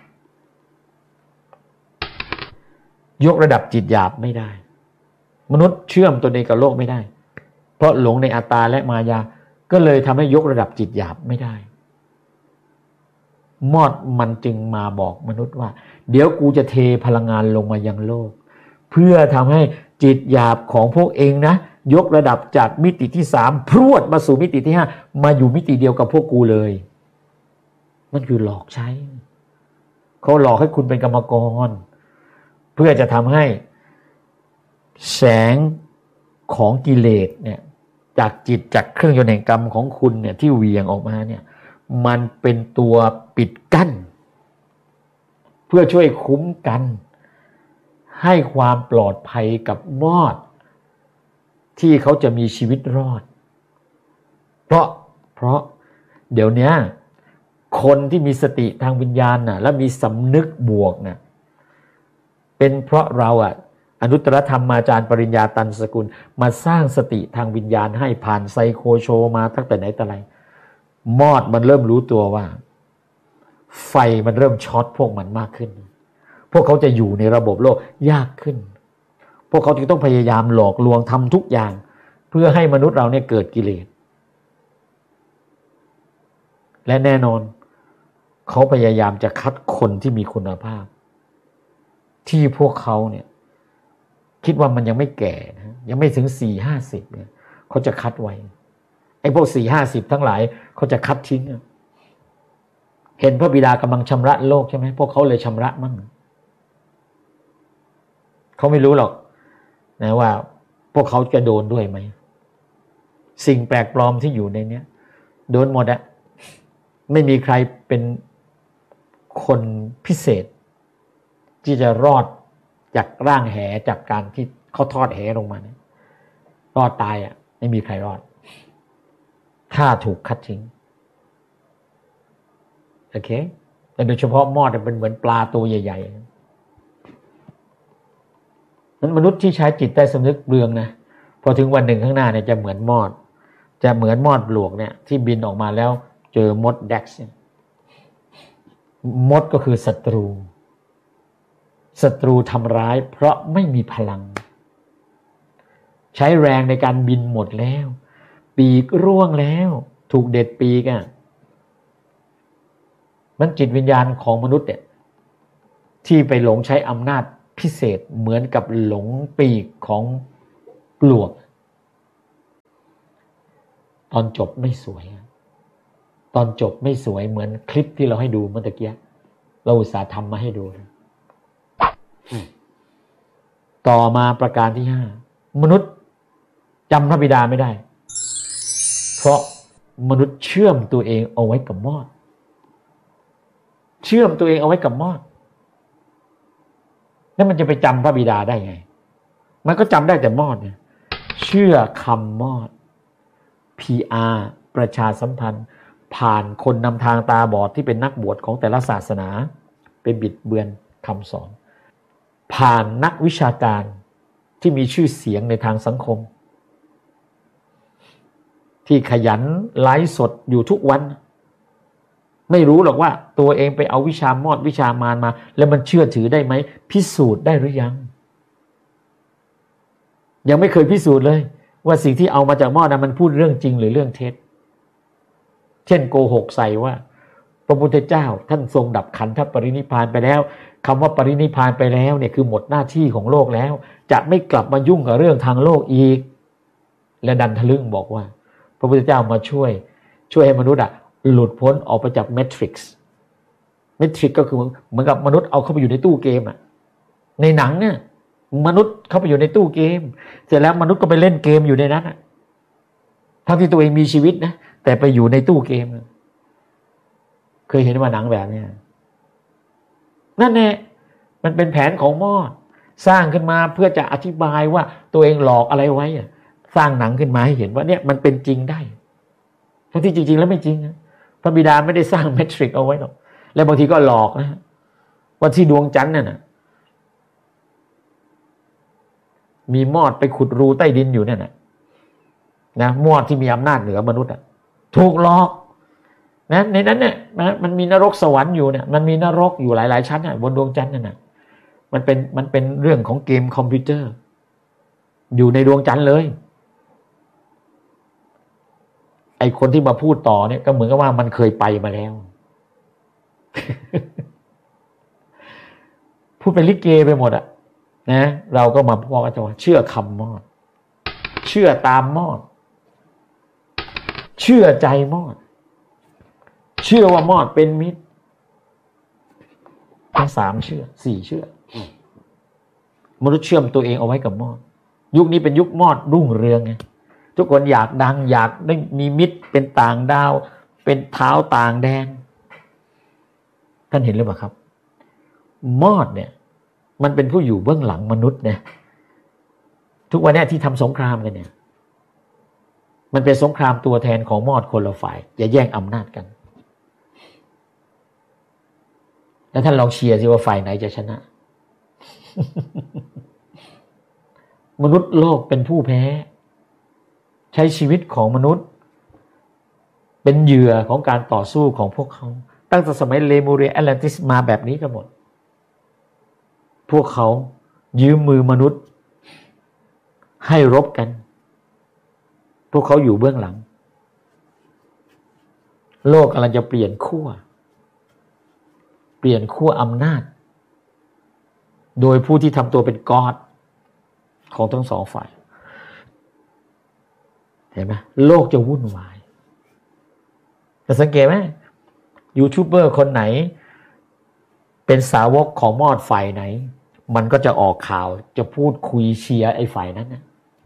ยกระดับจิตหยาบไม่ได้มนุษย์เชื่อมตัวเองกับโลกไม่ได้เพราะหลงในอัตตาและมายาก็เลยทำให้ยกระดับจิตหยาบไม่ได้มอดมันจึงมาบอกมนุษย์ว่าเดี๋ยวกูจะเทพลังงานลงมายังโลกเพื่อทำให้จิตหยาบของพวกเองนะยกระดับจากมิติที่สามพรวดมาสู่มิติที่ห้ามาอยู่มิติเดียวกับพวกกูเลยมันคือหลอกใช้เขาหลอกให้คุณเป็นกรรมกรเพื่อจะทำให้แสงของกิเลสเนี่ยจากจิตจากเครื่องยนต์แห่งกรรมของคุณเนี่ยที่เหวี่ยงออกมาเนี่ยมันเป็นตัวปิดกั้นเพื่อช่วยคุ้มกันให้ความปลอดภัยกับมอดที่เขาจะมีชีวิตรอดเพราะเพราะเดี๋ยวนี้คนที่มีสติทางวิญญาณน่ะและมีสำนึกบวกน่ะเป็นเพราะเราอ่ะอนุตตรธรรมาจารย์ปริญญาตันสกุลมาสร้างสติทางวิญญาณให้ผ่านไซโคโชมาตั้งแต่ไหนแต่ไรมอดมันเริ่มรู้ตัวว่าไฟมันเริ่มช็อตพวกมันมากขึ้นพวกเขาจะอยู่ในระบบโลกยากขึ้นพวกเขาจึงต้องพยายามหลอกลวงทำทุกอย่างเพื่อให้มนุษย์เราเนี่ยเกิดกิเลสและแน่นอนเขาพยายามจะคัดคนที่มีคุณภาพที่พวกเขาเนี่ยคิดว่ามันยังไม่แก่นะยังไม่ถึงสี่ห้าสิบเนี่ยเขาจะคัดไว้ไอ้พวกสี่ห้าสิบทั้งหลายเขาจะคัดทิ้งเห็นพระบิดากำลังชำระโลกใช่ไหมพวกเขาเลยชำระมั่งเขาไม่รู้หรอกนะว่าพวกเขาจะโดนด้วยไหมสิ่งแปลกปลอมที่อยู่ในเนี้ยโดนหมดอะไม่มีใครเป็นคนพิเศษที่จะรอดจากร่างแหจากการที่เขาทอดแหลงมาเนี่ยรอดตายอ่ะไม่มีใครรอดถ้าถูกคัดทิ้งโอเคแต่โดยเฉพาะมอดเป็นเหมือนปลาตัวใหญ่ๆนั้นมนุษย์ที่ใช้จิตใต้สำนึกเปลืองนะพอถึงวันหนึ่งข้างหน้าเนี่ยจะเหมือนมอดจะเหมือนมอดหลวกเนี่ยที่บินออกมาแล้วเจอมดแดกซ์มดก็คือศัตรูศัตรูทำร้ายเพราะไม่มีพลังใช้แรงในการบินหมดแล้วปีกร่วงแล้วถูกเด็ดปีกอ่ะมันจิตวิญญาณของมนุษย์เนี่ยที่ไปหลงใช้อำนาจพิเศษเหมือนกับหลงปีกของปลวกตอนจบไม่สวยตอนจบไม่สวยเหมือนคลิปที่เราให้ดูเมื่อตะกี้เราอุตส่าห์ทำมาให้ดูต่อมาประการที่ห้ามนุษย์จำพระบิดาไม่ได้เพราะมนุษย์เชื่อมตัวเองเอาไว้กับมอดเชื่อมตัวเองเอาไว้กับมอดแล้วมันจะไปจำพระบิดาได้ไงมันก็จำได้แต่มอดเนี่ยเชื่อคำมอด พี อาร์ ประชาสัมพันธ์ผ่านคนนำทางตาบอดที่เป็นนักบวชของแต่ละศาสนาไปบิดเบือนคำสอนผ่านนักวิชาการที่มีชื่อเสียงในทางสังคมที่ขยันไลฟ์สดอยู่ทุกวันไม่รู้หรอกว่าตัวเองไปเอาวิชามอดวิชามารมาแล้วมันเชื่อถือได้ไหมพิสูจน์ได้หรือยังยังไม่เคยพิสูจน์เลยว่าสิ่งที่เอามาจากมอดนั้นมันพูดเรื่องจริงหรือเรื่องเท็จเช่นโกหกใส่ว่าพระพุทธเจ้าท่านทรงดับขันธปรินิพพานไปแล้วคำว่าปรินิพพานไปแล้วเนี่ยคือหมดหน้าที่ของโลกแล้วจะไม่กลับมายุ่งกับเรื่องทางโลกอีกและดันทะลึ่งบอกว่าพระพุทธเจ้ามาช่วยช่วยให้มนุษย์อะหลุดพ้นออกไปจากแมทริกซ์แมทริกซ์ก็คือเหมือนกับมนุษย์เอาเข้าไปอยู่ในตู้เกมอะในหนังเนี่ยมนุษย์เข้าไปอยู่ในตู้เกมเสร็จแล้วมนุษย์ก็ไปเล่นเกมอยู่ในนั้นอะทั้งที่ตัวเองมีชีวิตนะแต่ไปอยู่ในตู้เกมเคยเห็นว่าหนังแบบนี้นั่นแน่มันเป็นแผนของมอดสร้างขึ้นมาเพื่อจะอธิบายว่าตัวเองหลอกอะไรไว้สร้างหนังขึ้นมาให้เห็นว่าเนี่ยมันเป็นจริงได้ทั้งที่จริงๆแล้วไม่จริงนะพระบิดาไม่ได้สร้างแมทริกซ์เอาไว้หรอกและบางทีก็หลอกนะว่าที่ดวงจันทร์น่ะนะมีมอดไปขุดรูใต้ดินอยู่เนี่ยนะนะมอดที่มีอำนาจเหนือมนุษย์อ่ะถูกหลอกนะในนั้นเนี่ยมันมีนรกสวรรค์อยู่เนี่ยมันมีนรกอยู่หลายๆชั้นอ่ะบนดวงจันทร์นั่นน่ะมันเป็นมันเป็นเรื่องของเกมคอมพิวเตอร์อยู่ในดวงจันทร์เลยไอคนที่มาพูดต่อเนี่ยก็เหมือนกับว่ามันเคยไปมาแล้ว พูดเป็นลิเกไปหมดอ่ะนะเราก็มาบอกว่าจะเชื่อคำมอดเชื่อตามมอดเชื่อใจมอดเชื่อว่ามอดเป็นมิตรทั้งสามเชื่อสี่เชื่อมนุษย์เชื่อมตัวเองเอาไว้กับมอดยุคนี้เป็นยุคมอดรุ่งเรืองไงทุกคนอยากดังอยากได้มีมิตรเป็นต่างดาวเป็นเท้าต่างแดนท่านเห็นหรือเปล่าครับมอดเนี่ยมันเป็นผู้อยู่เบื้องหลังมนุษย์เนี่ยทุกวันนี้ที่ทำสงครามกันเนี่ยมันเป็นสงครามตัวแทนของมอดคนละฝ่ายอย่าแย่งอำนาจกันแล้วท่านลองเชียร์สิว่าฝ่ายไหนจะชนะ มนุษย์โลกเป็นผู้แพ้ใช้ชีวิตของมนุษย์เป็นเหยื่อของการต่อสู้ของพวกเขาตั้งแต่สมัยเลมูเรียแอตแลนติสมาแบบนี้กันหมดพวกเขายืมมือมนุษย์ให้รบกันพวกเขาอยู่เบื้องหลังโลกกำลังจะเปลี่ยนขั้วเปลี่ยนขั้วอำนาจโดยผู้ที่ทำตัวเป็นกอดของทั้งสองฝ่ายเห็นไหมโลกจะวุ่นวายแต่สังเกตไหมยูทูบเบอร์คนไหนเป็นสาวกของมอดฝ่ายไหนมันก็จะออกข่าวจะพูดคุยเชียร์ไอ้ฝ่ายนั้นนะ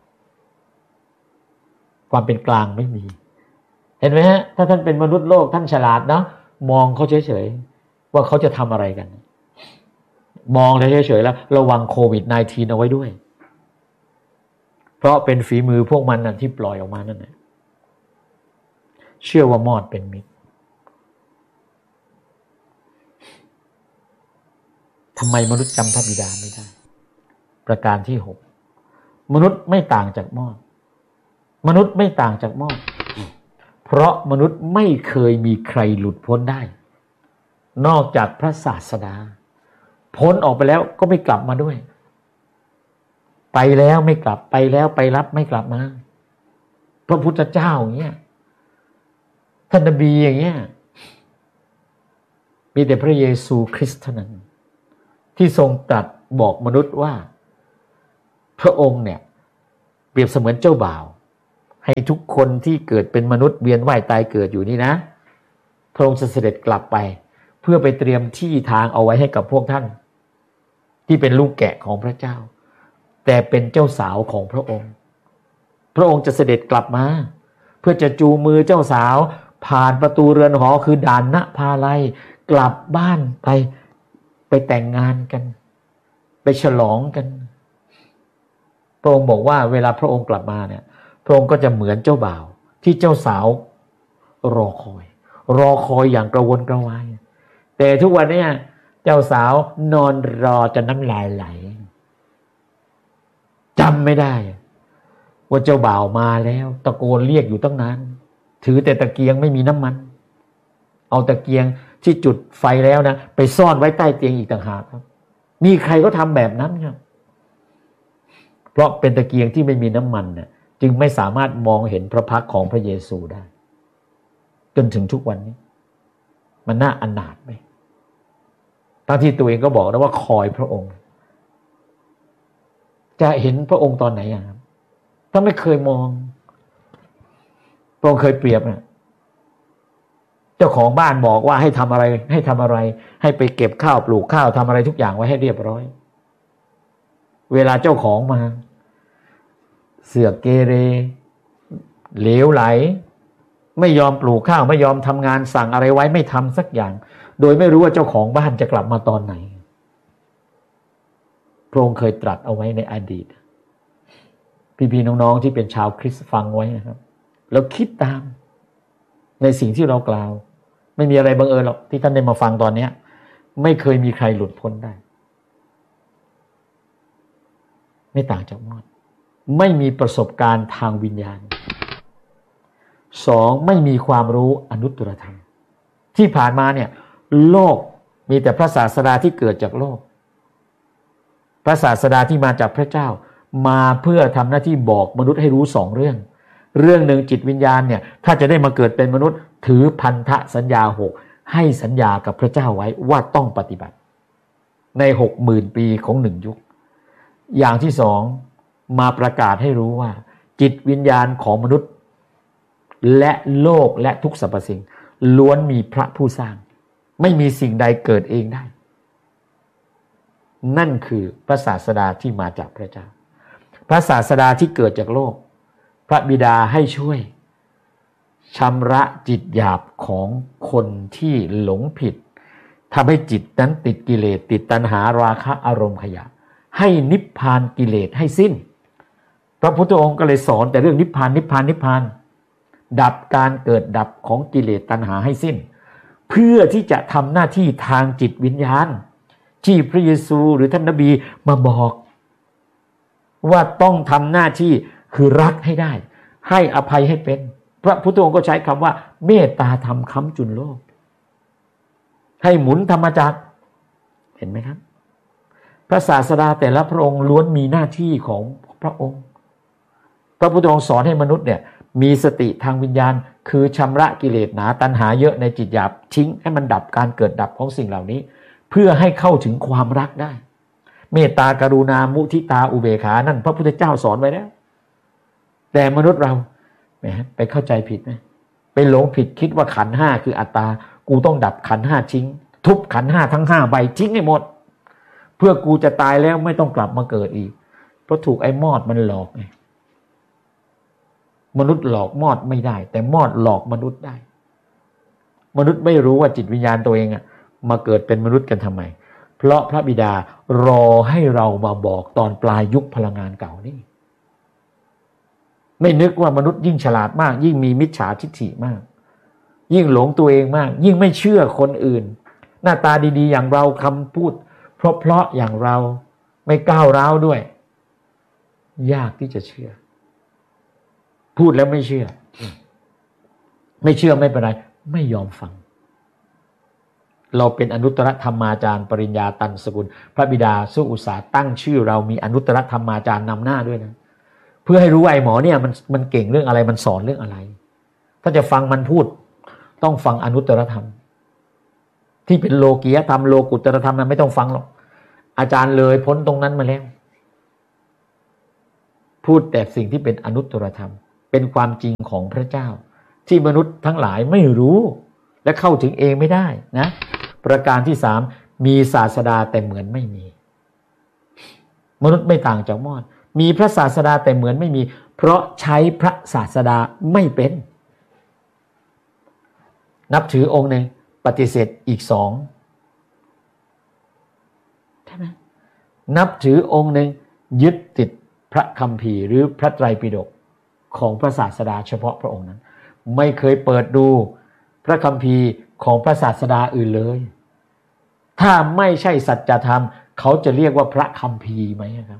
ความเป็นกลางไม่มีเห็นไหมฮะถ้าท่านเป็นมนุษย์โลกท่านฉลาดเนาะมองเขาเฉยๆว่าเขาจะทำอะไรกันมองเฉยๆแล้วระวังโควิด สิบเก้า เอาไว้ด้วยเพราะเป็นฝีมือพวกมันนั่นที่ปล่อยออกมานั่นแหละเชื่อว่ามอดเป็นมิตรทำไมมนุษย์จำพระบิดาไม่ได้ประการที่หกมนุษย์ไม่ต่างจากมอดมนุษย์ไม่ต่างจากมอดเพราะมนุษย์ไม่เคยมีใครหลุดพ้นได้นอกจากพระศาสดาพ้นออกไปแล้วก็ไม่กลับมาด้วยไปแล้วไม่กลับไปแล้วไปรับไม่กลับมาพระพุทธเจ้าอย่างเงี้ยท่านนบีอย่างเงี้ยมีแต่พระเยซูคริสต์เท่านั้นที่ทรงตรัสบอกมนุษย์ว่าพระองค์เนี่ยเปรียบเสมือนเจ้าบ่าวให้ทุกคนที่เกิดเป็นมนุษย์เวียนว่ายตายเกิดอยู่นี่นะพระองค์จะเสด็จกลับไปเพื่อไปเตรียมที่ทางเอาไว้ให้กับพวกท่านที่เป็นลูกแกะของพระเจ้าแต่เป็นเจ้าสาวของพระองค์พระองค์จะเสด็จกลับมาเพื่อจะจูงมือเจ้าสาวผ่านประตูเรือนหอคือด่านณภาลัยกลับบ้านไปไปแต่งงานกันไปฉลองกันพระองค์บอกว่าเวลาพระองค์กลับมาเนี่ยพระองค์ก็จะเหมือนเจ้าบ่าวที่เจ้าสาวรอคอยรอคอยอย่างกระวนกระวายแต่ทุกวันนี้เจ้าสาวนอนรอจนน้ำลายไหลจำไม่ได้ว่าเจ้าบ่าวมาแล้วตะโกนเรียกอยู่ตั้งนานถือแต่ตะเกียงไม่มีน้ำมันเอาตะเกียงที่จุดไฟแล้วนะไปซ่อนไว้ใต้เตียงอีกต่างหากครับมีใครก็ทำแบบนั้นครับเพราะเป็นตะเกียงที่ไม่มีน้ำมันเนี่ยจึงไม่สามารถมองเห็นพระพักตร์ของพระเยซูได้จนถึงทุกวันนี้มันน่าอนาถไหมทั้งที่ตัวเองก็บอกนะว่าคอยพระองค์จะเห็นพระองค์ตอนไหนอ่ะครับถ้าไม่เคยมองพระองค์เคยเปรียบนะเจ้าของบ้านบอกว่าให้ทำอะไรให้ทำอะไรให้ไปเก็บข้าวปลูกข้าวทำอะไรทุกอย่างไว้ให้เรียบร้อยเวลาเจ้าของมาเสือกเกเรเหลวไหลไม่ยอมปลูกข้าวไม่ยอมทำงานสั่งอะไรไว้ไม่ทำสักอย่างโดยไม่รู้ว่าเจ้าของบ้านจะกลับมาตอนไหนพระองค์เคยตรัสเอาไว้ในอดีตพี่ๆน้องๆที่เป็นชาวคริสต์ฟังไว้นะครับแล้วคิดตามในสิ่งที่เรากล่าวไม่มีอะไรบังเอิญหรอกที่ท่านได้มาฟังตอนนี้ไม่เคยมีใครหลุดพ้นได้ไม่ต่างจากมอดไม่มีประสบการณ์ทางวิญญาณสองไม่มีความรู้อนุตตรธรรมที่ผ่านมาเนี่ยโลกมีแต่พระศาสดาที่เกิดจากโลกพระศาสดาที่มาจากพระเจ้ามาเพื่อทำหน้าที่บอกมนุษย์ให้รู้สองเรื่องเรื่องหนึ่งจิตวิญญาณเนี่ยถ้าจะได้มาเกิดเป็นมนุษย์ถือพันธสัญญาหกให้สัญญากับพระเจ้าไว้ว่าต้องปฏิบัติในหกหมื่นปีของหนึ่งยุคอย่างที่สองมาประกาศให้รู้ว่าจิตวิญญาณของมนุษย์และโลกและทุกสรรพสิ่งล้วนมีพระผู้สร้างไม่มีสิ่งใดเกิดเองได้นั่นคือพระศาสดาที่มาจากพระเจ้าพระศาสดาที่เกิดจากโลกพระบิดาให้ช่วยชำระจิตหยาบของคนที่หลงผิดทำให้จิตนั้นติดกิเลสติดตัณหาราคะอารมณ์ขยะให้นิพพานกิเลสให้สิ้นพระพุทธองค์ก็เลยสอนแต่เรื่องนิพพานนิพพานนิพพานดับการเกิดดับของกิเลสตัณหาให้สิ้นเพื่อที่จะทำหน้าที่ทางจิตวิญญาณที่พระเยซูหรือท่านนบีมาบอกว่าต้องทำหน้าที่คือรักให้ได้ให้อภัยให้เป็นพระพุทธองค์ก็ใช้คำว่าเมตตาธรรมค้ำจุนโลกให้หมุนธรรมจักรเห็นไหมครับพระศาสดาแต่ละพระองค์ล้วนมีหน้าที่ของพระองค์พระพุทธองค์สอนให้มนุษย์เนี่ยมีสติทางวิญญาณคือชำระกิเลสหนาตัณหาเยอะในจิตหยาบทิ้งให้มันดับการเกิดดับของสิ่งเหล่านี้เพื่อให้เข้าถึงความรักได้เมตตากรุณามุทิตาอุเบกขานั่นพระพุทธเจ้าสอนไว้แล้วแต่มนุษย์เราแหมไปเข้าใจผิดไหมไปหลงผิดคิดว่าขันธ์ห้าคืออัตตากูต้องดับขันธ์ห้าทิ้งทุบขันธ์ห้าทั้งห้าใบทิ้งให้หมดเพื่อกูจะตายแล้วไม่ต้องกลับมาเกิดอีกเพราะถูกไอ้มอดมันหลอกไงมนุษย์หลอกมอดไม่ได้แต่มอดหลอกมนุษย์ได้มนุษย์ไม่รู้ว่าจิตวิญญาณตัวเองอะมาเกิดเป็นมนุษย์กันทำไมเพราะพระบิดารอให้เรามาบอกตอนปลายยุคพลังงานเก่านี่ไม่นึกว่ามนุษย์ยิ่งฉลาดมากยิ่งมีมิจฉาทิฏฐิมากยิ่งหลงตัวเองมากยิ่งไม่เชื่อคนอื่นหน้าตาดีๆอย่างเราคำพูดเพราะๆอย่างเราไม่ก้าวร้าวด้วยยากที่จะเชื่อพูดแล้วไม่เชื่อไม่เชื่อไม่เป็นไรไม่ยอมฟังเราเป็นอนุตตรธรรมาจารย์ปริญญาตันสกุลพระบิดาสู้อุตสาห์ตั้งชื่อเรามีอนุตตรธรรมาจารย์นำหน้าด้วยนะเพื่อให้รู้ว่าไอ้หมอเนี่ยมันมันเก่งเรื่องอะไรมันสอนเรื่องอะไรถ้าจะฟังมันพูดต้องฟังอนุตตรธรรมที่เป็นโลกียธรรมโลกุตตรธรรมมันไม่ต้องฟังหรอกอาจารย์เลยพ้นตรงนั้นมาแล้วพูดแต่สิ่งที่เป็นอนุตตรธรรมเป็นความจริงของพระเจ้าที่มนุษย์ทั้งหลายไม่รู้และเข้าถึงเองไม่ได้นะประการที่สามมีศาสดาแต่เหมือนไม่มีมนุษย์ไม่ต่างจากมอดมีพระศาสดาแต่เหมือนไม่มีเพราะใช้พระศาสดาไม่เป็นนับถือองค์หนึ่งปฏิเสธอีกสองใช่ไหมนับถือองค์หนึ่งยึดติดพระคัมภีร์หรือพระไตรปิฎกของพระศาสดาเฉพาะพระองค์นั้นไม่เคยเปิดดูพระคัมภีร์ของพระศาสดาอื่นเลยถ้าไม่ใช่สัจธรรมเขาจะเรียกว่าพระคัมภีร์ไหมครับ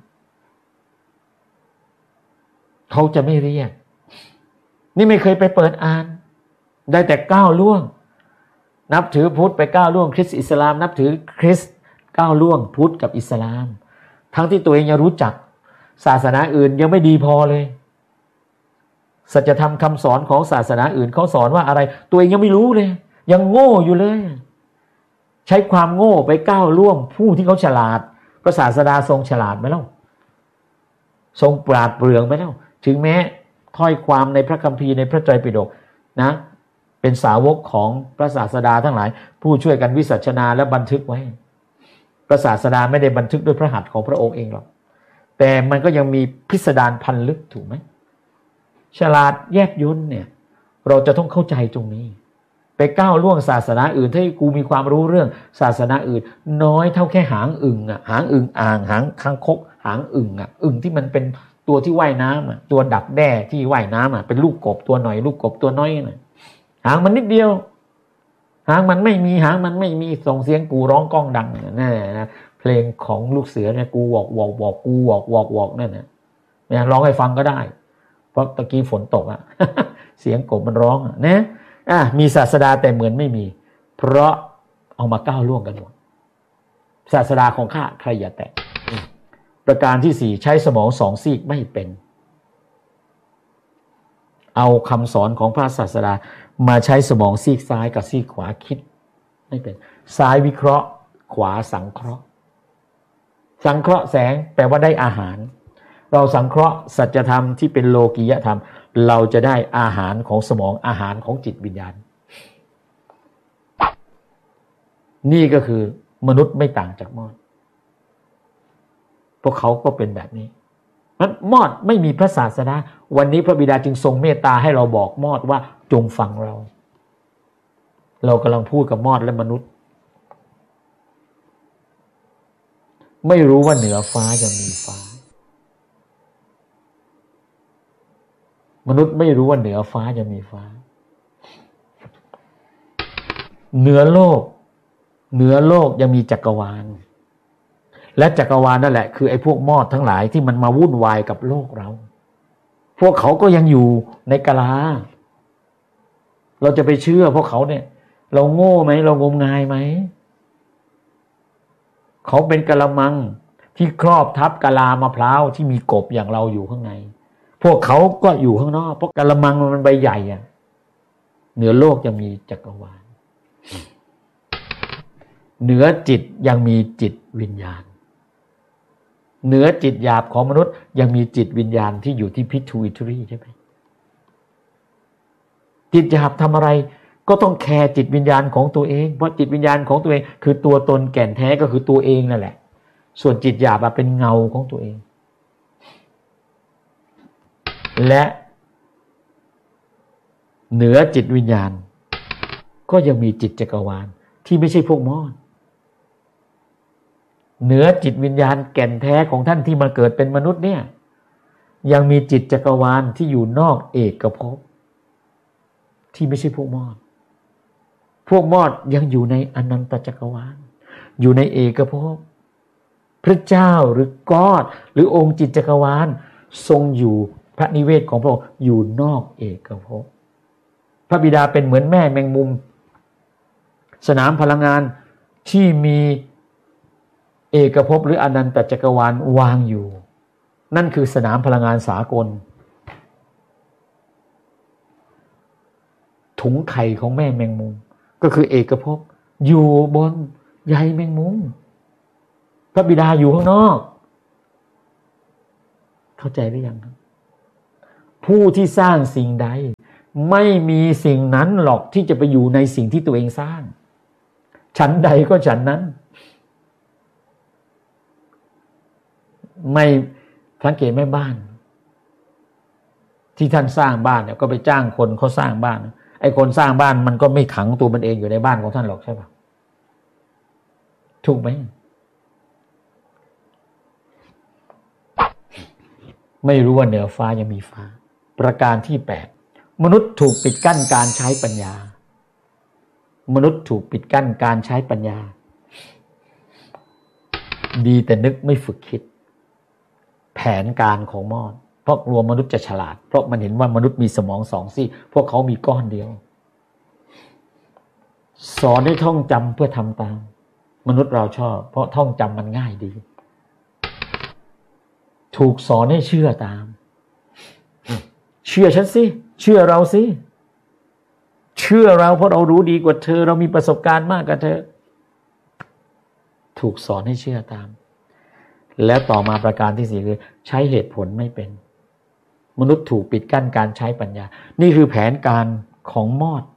เขาจะไม่เรียกนี่ไม่เคยไปเปิดอ่านได้แต่ก้าวล่วงนับถือพุทธไปก้าวล่วงคริสต์อิสลามนับถือคริสต์ก้าวล่วงพุทธกับอิสลามทั้งที่ตัวเองยังรู้จักศาสนาอื่นยังไม่ดีพอเลยสัจธรรมคำสอนของศาสนาอื่นเขาสอนว่าอะไรตัวเองยังไม่รู้เลยยังโง่อยู่เลยใช้ความโง่ไปก้าวล่วงผู้ที่เขาฉลาดพระศาสดาทรงฉลาดไหมเล่าทรงปราดเปรื่องไหมเล่าถึงแม้ถ้อยความในพระคัมภีร์ในพระไตรปิฎกนะเป็นสาวกของพระศาสดาทั้งหลายผู้ช่วยกันวิสัชนาและบันทึกไว้พระศาสดาไม่ได้บันทึกด้วยพระหัตถ์ของพระองค์เองหรอกแต่มันก็ยังมีพิสดารพันลึกถูกไหมฉลาดแยบยลเนี่ยเราจะต้องเข้าใจตรงนี้ไปก้าวล่วงศาสนาอื่นถ้ากูมีความรู้เรื่องศาสนาอื่นน้อยเท่าแค่หางอึ่งอ่ะหางอึ่งอ่างหางคางคกหางอึ่งอ่ะอึ่งที่มันเป็นตัวที่ว่ายน้ำอ่ะตัวดักแด้ที่ว่ายน้ำอ่ะเป็นลูกกบตัวหน่อยลูกกบตัวน้อยน่ะหางมันนิดเดียวหางมันไม่มีหางมันไม่มีส่งเสียงกูร้องก้องดังนั่นแหละนะเพลงของลูกเสือเนี่ยกูวอกวอกวอกกูวอกวอกวอกนั่นน่ะเนี่ยร้องให้ฟังก็ได้เพราะตะกี้ฝนตกอ่ะ เสียงกบมันร้องอ่ะนะอ่ะมีศาสดาแต่เหมือนไม่มีเพราะเอามาก้าวล่วงกันหมดศาสดาของข้าใครอย่าแตะประการที่สี่ใช้สมองสองซีกไม่เป็นเอาคำสอนของพระศาสดามาใช้สมองซีกซ้ายกับซีกขวาคิดไม่เป็นซ้ายวิเคราะห์ขวาสังเคราะห์สังเคราะห์แสงแปลว่าได้อาหารเราสังเคราะห์สัจธรรมที่เป็นโลกียธรรมเราจะได้อาหารของสมองอาหารของจิตวิญญาณนี่ก็คือมนุษย์ไม่ต่างจากมอดพวกเขาก็เป็นแบบนี้นั้นมอดไม่มีพระศาสดาวันนี้พระบิดาจึงทรงเมตตาให้เราบอกมอดว่าจงฟังเราเรากำลังพูดกับมอดและมนุษย์ไม่รู้ว่าเหนือฟ้ายังมีฟ้ามนุษย์ไม่รู้ว่าเหนือฟ้ายังมีฟ้าเหนือโลกเหนือโลกยังมีจักรวาลและจักรวาลนั่นแหละคือไอ้พวกมอดทั้งหลายที่มันมาวุ่นวายกับโลกเราพวกเขาก็ยังอยู่ในกะลาเราจะไปเชื่อพวกเขาเนี่ยเราโง่ไหมเรางมงายไหมเขาเป็นกะละมังที่ครอบทับกะลามะพร้าวที่มีกบอย่างเราอยู่ข้างในพวกเขาก็อยู่ข้างนอกเพราะกะละมังมันใบใหญ่อะเหนือโลกยังมีจักรวาลเหนือจิตยังมีจิตวิญญาณเหนือจิตหยาบของมนุษย์ยังมีจิตวิญญาณที่อยู่ที่ pituitary ใช่ไหมจิตหยาบทำอะไรก็ต้องแคร์จิตวิญญาณของตัวเองเพราะจิตวิญญาณของตัวเองคือตัวตนแก่นแท้ก็คือตัวเองนั่นแหละส่วนจิตหยาบเป็นเงาของตัวเองและเหนือจิตวิญญาณก็ยังมีจิตจักรวาลที่ไม่ใช่พวกมอดเหนือจิตวิญญาณแก่นแท้ของท่านที่มาเกิดเป็นมนุษย์เนี่ยยังมีจิตจักรวาลที่อยู่นอกเอกภพที่ไม่ใช่พวกมอดพวกมอดยังอยู่ในอนันตจักรวาลอยู่ในเอกภพพระเจ้าหรือกอดหรือองค์จิตจักรวาลทรงอยู่พระนิเวศของพระองค์อยู่นอกเอกภพพระบิดาเป็นเหมือนแม่แมงมุมสนามพลังงานที่มีเอกภพหรืออนันตจักรวาลวางอยู่นั่นคือสนามพลังงานสากลถุงไข่ของแม่แมงมุมก็คือเอกภพอยู่บนใยแมงมุมพระบิดาอยู่ข้างนอกเข้าใจหรือยังครับผู้ที่สร้างสิ่งใดไม่มีสิ่งนั้นหรอกที่จะไปอยู่ในสิ่งที่ตัวเองสร้างฉันใดก็ฉันนั้นไม่สังเกตแม่บ้านที่ท่านสร้างบ้านเนี่ยก็ไปจ้างคนเขาสร้างบ้านไอ้คนสร้างบ้านมันก็ไม่ขังตัวมันเองอยู่ในบ้านของท่านหรอกใช่ปะถูกไหมไม่รู้ว่าเหนือฟ้ายังมีฟ้าประการที่แปดมนุษย์ถูกปิดกั้นการใช้ปัญญามนุษย์ถูกปิดกั้นการใช้ปัญญาดีแต่นึกไม่ฝึกคิดแผนการของมอดเพราะกลัวมนุษย์จะฉลาดเพราะมันเห็นว่ามนุษย์มีสมองสองซี่พวกเขามีก้อนเดียวสอนให้ท่องจำเพื่อทำตามมนุษย์เราชอบเพราะท่องจำมันง่ายดีถูกสอนให้เชื่อตามเชื่อฉันสิเชื่อเราสิเชื่อเราเพราะเรารู้ดีกว่าเธอเรามีประสบการณ์มากกว่าเธอถูกสอนให้เชื่อตามแล้วต่อมาประการที่สี่คือใช้เหตุผลไม่เป็นมนุษย์ถูกปิดกั้นการใช้ปัญญานี่คือแผนการของมอด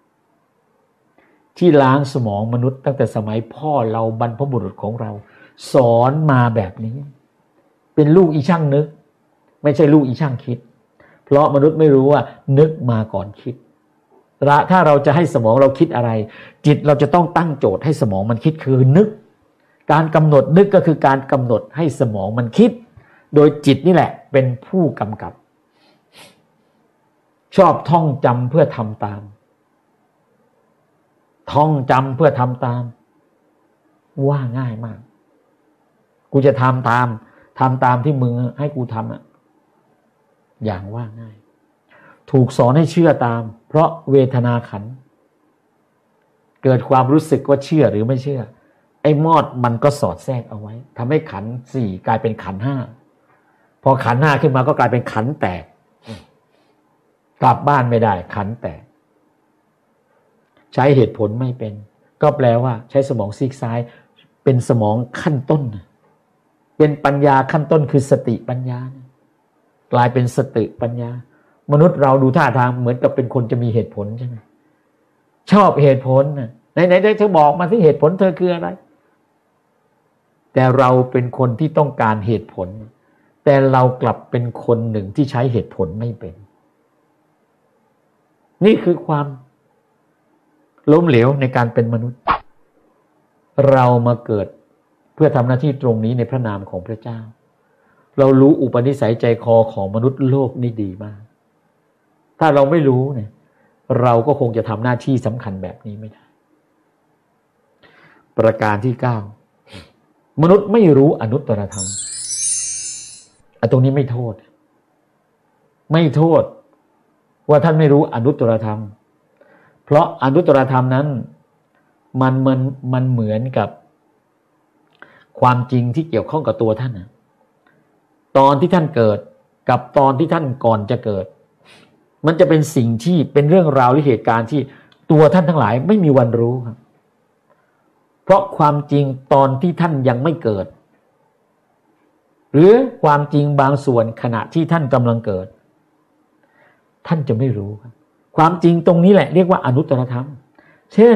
ที่ล้างสมองมนุษย์ตั้งแต่สมัยพ่อเราบรรพบุรุษของเราสอนมาแบบนี้เป็นลูกอีช่างนึกไม่ใช่ลูกอีช่างคิดเพราะมนุษย์ไม่รู้ว่านึกมาก่อนคิดถ้าเราจะให้สมองเราคิดอะไรจิตเราจะต้องตั้งโจทย์ให้สมองมันคิดคือนึกการกำหนดนึกก็คือการกำหนดให้สมองมันคิดโดยจิตนี่แหละเป็นผู้กำกับชอบท่องจำเพื่อทำตามท่องจำเพื่อทำตามว่าง่ายมากกูจะทำตามทำตามที่มึงให้กูทำอะอย่างว่าง่ายถูกสอนให้เชื่อตามเพราะเวทนาขันธ์เกิดความรู้สึกว่าเชื่อหรือไม่เชื่อไอ้มอดมันก็สอดแทรกเอาไว้ทำให้ขันธ์สี่กลายเป็นขันธ์ห้าพอขันธ์ห้าขึ้นมาก็กลายเป็นขันธ์แตกกลับบ้านไม่ได้ขันธ์แตกใช้เหตุผลไม่เป็นก็แปลว่าใช้สมองซีกซ้ายเป็นสมองขั้นต้นเป็นปัญญาขั้นต้นคือสติปัญญากลายเป็นสติปัญญามนุษย์เราดูท่าทางเหมือนกับเป็นคนจะมีเหตุผลใช่ไหมชอบเหตุผลนะไหนไหนได้เธอบอกมาสิเหตุผลเธอคืออะไรแต่เราเป็นคนที่ต้องการเหตุผลแต่เรากลับเป็นคนหนึ่งที่ใช้เหตุผลไม่เป็นนี่คือความล้มเหลวในการเป็นมนุษย์เรามาเกิดเพื่อทำหน้าที่ตรงนี้ในพระนามของพระเจ้าเรารู้อุปนิสัยใจคอของมนุษย์โลกนี่ดีมากถ้าเราไม่รู้เนี่ยเราก็คงจะทำหน้าที่สำคัญแบบนี้ไม่ได้ประการที่เก้ามนุษย์ไม่รู้อนุตตรธรรมอ่ะตรงนี้ไม่โทษไม่โทษว่าท่านไม่รู้อนุตตรธรรมเพราะอนุตตรธรรมนั้นมันมันมันเหมือนกับความจริงที่เกี่ยวข้องกับตัวท่านนะตอนที่ท่านเกิดกับตอนที่ท่านก่อนจะเกิดมันจะเป็นสิ่งที่เป็นเรื่องราวหรือเหตุการณ์ที่ตัวท่านทั้งหลายไม่มีวันรู้ครับเพราะความจริงตอนที่ท่านยังไม่เกิดหรือความจริงบางส่วนขณะที่ท่านกำลังเกิดท่านจะไม่รู้ครับความจริงตรงนี้แหละเรียกว่าอนุตตรธรรมเช่น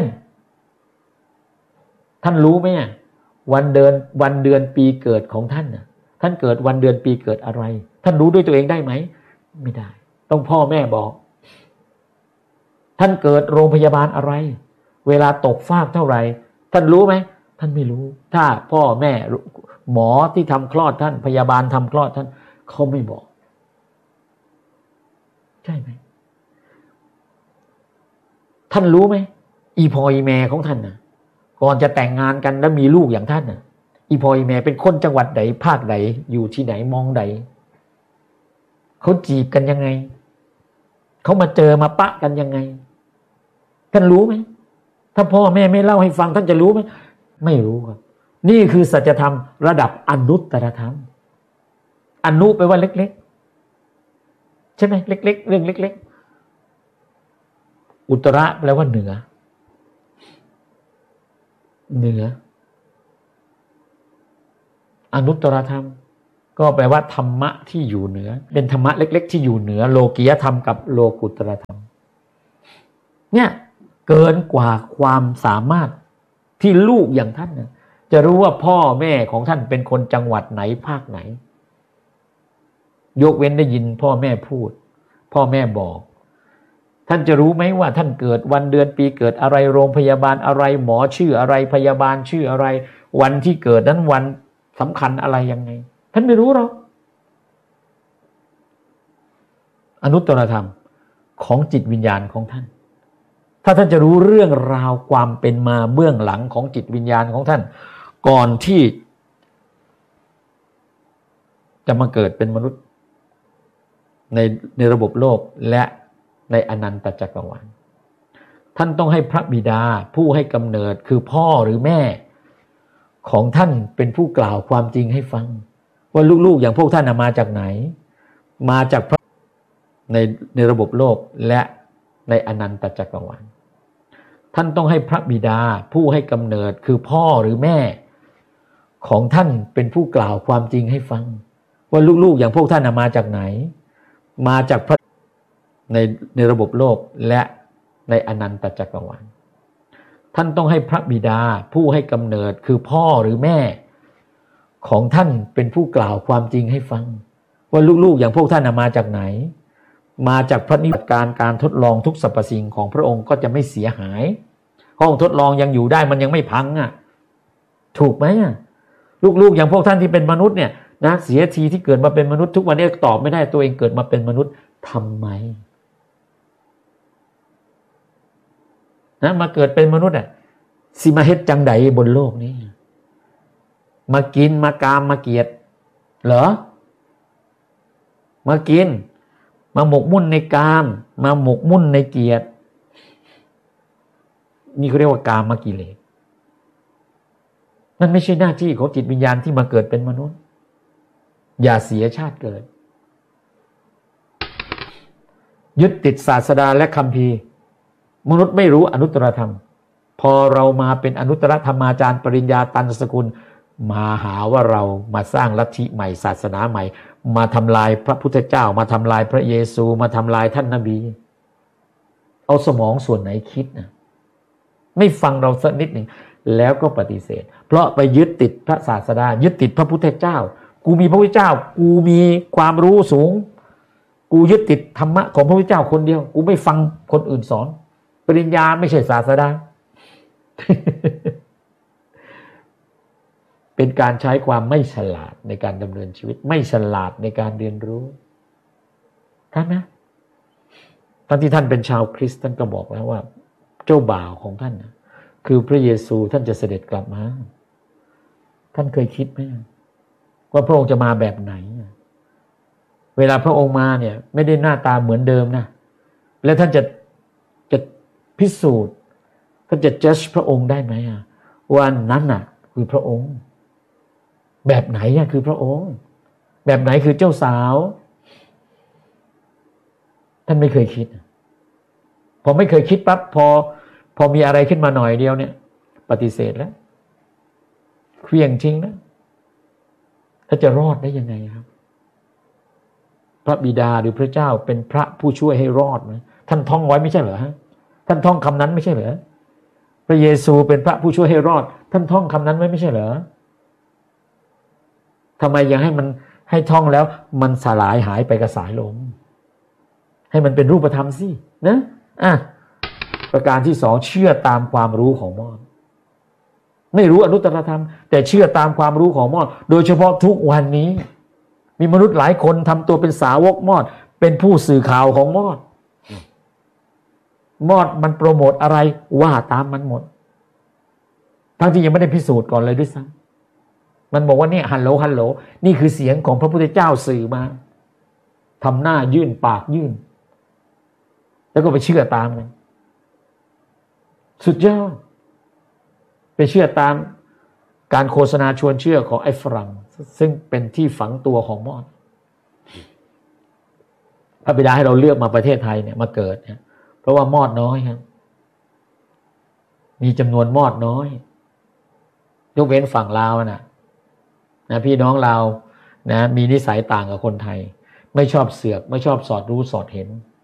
ท่านรู้ไหมวันเดือนวันเดือนปีเกิดของท่านน่ะท่านเกิดวันเดือนปีเกิดอะไรท่านรู้ด้วยตัวเองได้ไหมไม่ได้ต้องพ่อแม่บอกท่านเกิดโรงพยาบาลอะไรเวลาตกฟากเท่าไหร่ท่านรู้ไหมท่านไม่รู้ถ้าพ่อแม่หมอที่ทำคลอดท่านพยาบาลทำคลอดท่านเขาไม่บอกใช่ไหมท่านรู้ไหมอีพออีแม่ของท่านน่ะก่อนจะแต่งงานกันแล้วมีลูกอย่างท่านน่ะอีพออีแม่เป็นคนจังหวัดไหนภาคไหนอยู่ที่ไหนมองไหนเขาจีบกันยังไงเขามาเจอมาปะกันยังไงท่านรู้ไหมถ้าพ่อแม่ไม่เล่าให้ฟังท่านจะรู้ไหมไม่รู้ครับนี่คือสัจธรรมระดับอนุตตรธรรมอนุแปลว่าเล็กๆใช่ไหมเล็กๆเรื่องเล็กๆอุตระแปลว่าเหนือเหนืออนุตตรธรรมก็แปลว่าธรรมะที่อยู่เหนือเป็นธรรมะเล็กๆที่อยู่เหนือโลกียธรรมกับโลกุตรธรรมเนี่ยเกินกว่าความสามารถที่ลูกอย่างท่านเนี่ยจะรู้ว่าพ่อแม่ของท่านเป็นคนจังหวัดไหนภาคไหนยกเว้นได้ยินพ่อแม่พูดพ่อแม่บอกท่านจะรู้ไหมว่าท่านเกิดวันเดือนปีเกิดอะไรโรงพยาบาลอะไรหมอชื่ออะไรพยาบาลชื่ออะไรวันที่เกิดนั้นวันสำคัญอะไรยังไงท่านไม่รู้หรอกอนุตตรธรรมของจิตวิญญาณของท่านถ้าท่านจะรู้เรื่องราวความเป็นมาเบื้องหลังของจิตวิญญาณของท่านก่อนที่จะมาเกิดเป็นมนุษย์ในในระบบโลกและในอนันตจักรวาลท่านต้องให้พระบิดาผู้ให้กำเนิดคือพ่อหรือแม่ของท่านเป็นผู้กล่าวความจริงให้ฟังว่าลูกๆอย่างพวกท่านมาจากไหนมาจากพระในในระบบโลกและในอนันตจักรวาลท่านต้องให้พระบิดาผู้ให้กำเนิดคือพ่อหรือแม่ของท่านเป็นผู้กล่าวความจริงให้ฟังว่าลูกๆอย่างพวกท่านมาจากไหนมาจากพระในในระบบโลกและในอนันตจักรวาลท่านต้องให้พระบิดาผู้ให้กำเนิดคือพ่อหรือแม่ของท่านเป็นผู้กล่าวความจริงให้ฟังว่าลูกๆอย่างพวกท่านมาจากไหนมาจากพระนิพพานการการทดลองทุกสรรพสิ่งของพระองค์ก็จะไม่เสียหายห้องทดลองยังอยู่ได้มันยังไม่พังอ่ะถูกไหมอ่ะลูกๆอย่างพวกท่านที่เป็นมนุษย์เนี่ยนะเสียทีที่เกิดมาเป็นมนุษย์ทุกวันนี้ตอบไม่ได้ตัวเองเกิดมาเป็นมนุษย์ทำไมนะมาเกิดเป็นมนุษย์อ่ะสิมาเฮ็ดจังใดบนโลกนี้มากินมากามมาเกียรติเหรอมากินมาหมกมุ่นในกามมาหมกมุ่นในเกียรตินี่เขาเรียกว่ากามกิเลสนั่นไม่ใช่หน้าที่ของจิตวิญญาณที่มาเกิดเป็นมนุษย์อย่าเสียชาติเกิดยึดติดศาสดาและคัมภีร์มนุษย์ไม่รู้อนุตตรธรรมพอเรามาเป็นอนุตตรธรรมาจารย์ปริญญาตันสกุลมาหาว่าเรามาสร้างลัทธิใหม่ศาสนาใหม่มาทำลายพระพุทธเจ้ามาทำลายพระเยซูมาทำลายท่านนบีเอาสมองส่วนไหนคิดนะไม่ฟังเราสักนิดหนึ่งแล้วก็ปฏิเสธเพราะไปยึดติดพระศาสดายึดติดพระพุทธเจ้ากูมีพระพุทธเจ้ากูมีความรู้สูงกูยึดติดธรรมะของพระพุทธเจ้าคนเดียวกูไม่ฟังคนอื่นสอนปริญญาไม่ใช่ศาสดา เป็นการใช้ความไม่ฉลาดในการดำเนินชีวิตไม่ฉลาดในการเรียนรู้ท่านนะตอนที่ท่านเป็นชาวคริสต์ท่านก็บอกแล้วว่าเจ้าบ่าวของท่านนะคือพระเยซูท่านจะเสด็จกลับมาท่านเคยคิดไหมว่าพระองค์จะมาแบบไหนเวลาพระองค์มาเนี่ยไม่ได้หน้าตาเหมือนเดิมนะแล้วท่านจะจะพิสูจน์ท่านจะ judge พระองค์ได้ไหมว่านั้นน่ะคือพระองค์แบบไหนอ่ะคือพระองค์แบบไหนคือเจ้าสาวท่านไม่เคยคิดพอไม่เคยคิดปั๊บพอพอมีอะไรขึ้นมาหน่อยเดียวเนี่ยปฏิเสธแล้วเครี่ยงจริงนะถ้าจะรอดได้ยังไงครับพระบิดาหรือพระเจ้าเป็นพระผู้ช่วยให้รอดไหมท่านท่องไว้ไม่ใช่เหรอฮะท่านท่องคำนั้นไม่ใช่เหรอพระเยซูเป็นพระผู้ช่วยให้รอดท่านท่องคำนั้นไว้ไม่ใช่เหรอทำไมยังให้มันให้ท่องแล้วมันสลายหายไปกับสายลมให้มันเป็นรูปธรรมสินะอ่ะประการที่สองเชื่อตามความรู้ของมอดไม่รู้อนุตตรธรรมแต่เชื่อตามความรู้ของมอดโดยเฉพาะทุกวันนี้มีมนุษย์หลายคนทำตัวเป็นสาวกมอดเป็นผู้สื่อข่าวของมอดมอดมันโปรโมทอะไรว่าตามมันหมดทั้งที่ยังไม่ได้พิสูจน์ก่อนเลยด้วยซ้ำมันบอกว่าเนี่ยฮัลโหลฮัลโหลนี่คือเสียงของพระพุทธเจ้าสื่อมาทำหน้ายื่นปากยื่นแล้วก็ไปเชื่อตามกันสุดยอดไปเชื่อตามการโฆษณาชวนเชื่อของไอ้ฝรั่งซึ่งเป็นที่ฝังตัวของมอดพระบิดาให้เราเลือกมาประเทศไทยเนี่ยมาเกิดเนี่ยเพราะว่ามอดน้อยครับมีจำนวนมอดน้อยยกเว้นฝั่งลาวนะนะพี่น้องลาวนะมีนิสัยต่างกับคนไทยไม่ชอบเสือกไม่ชอบสอดรู้สอดเห็น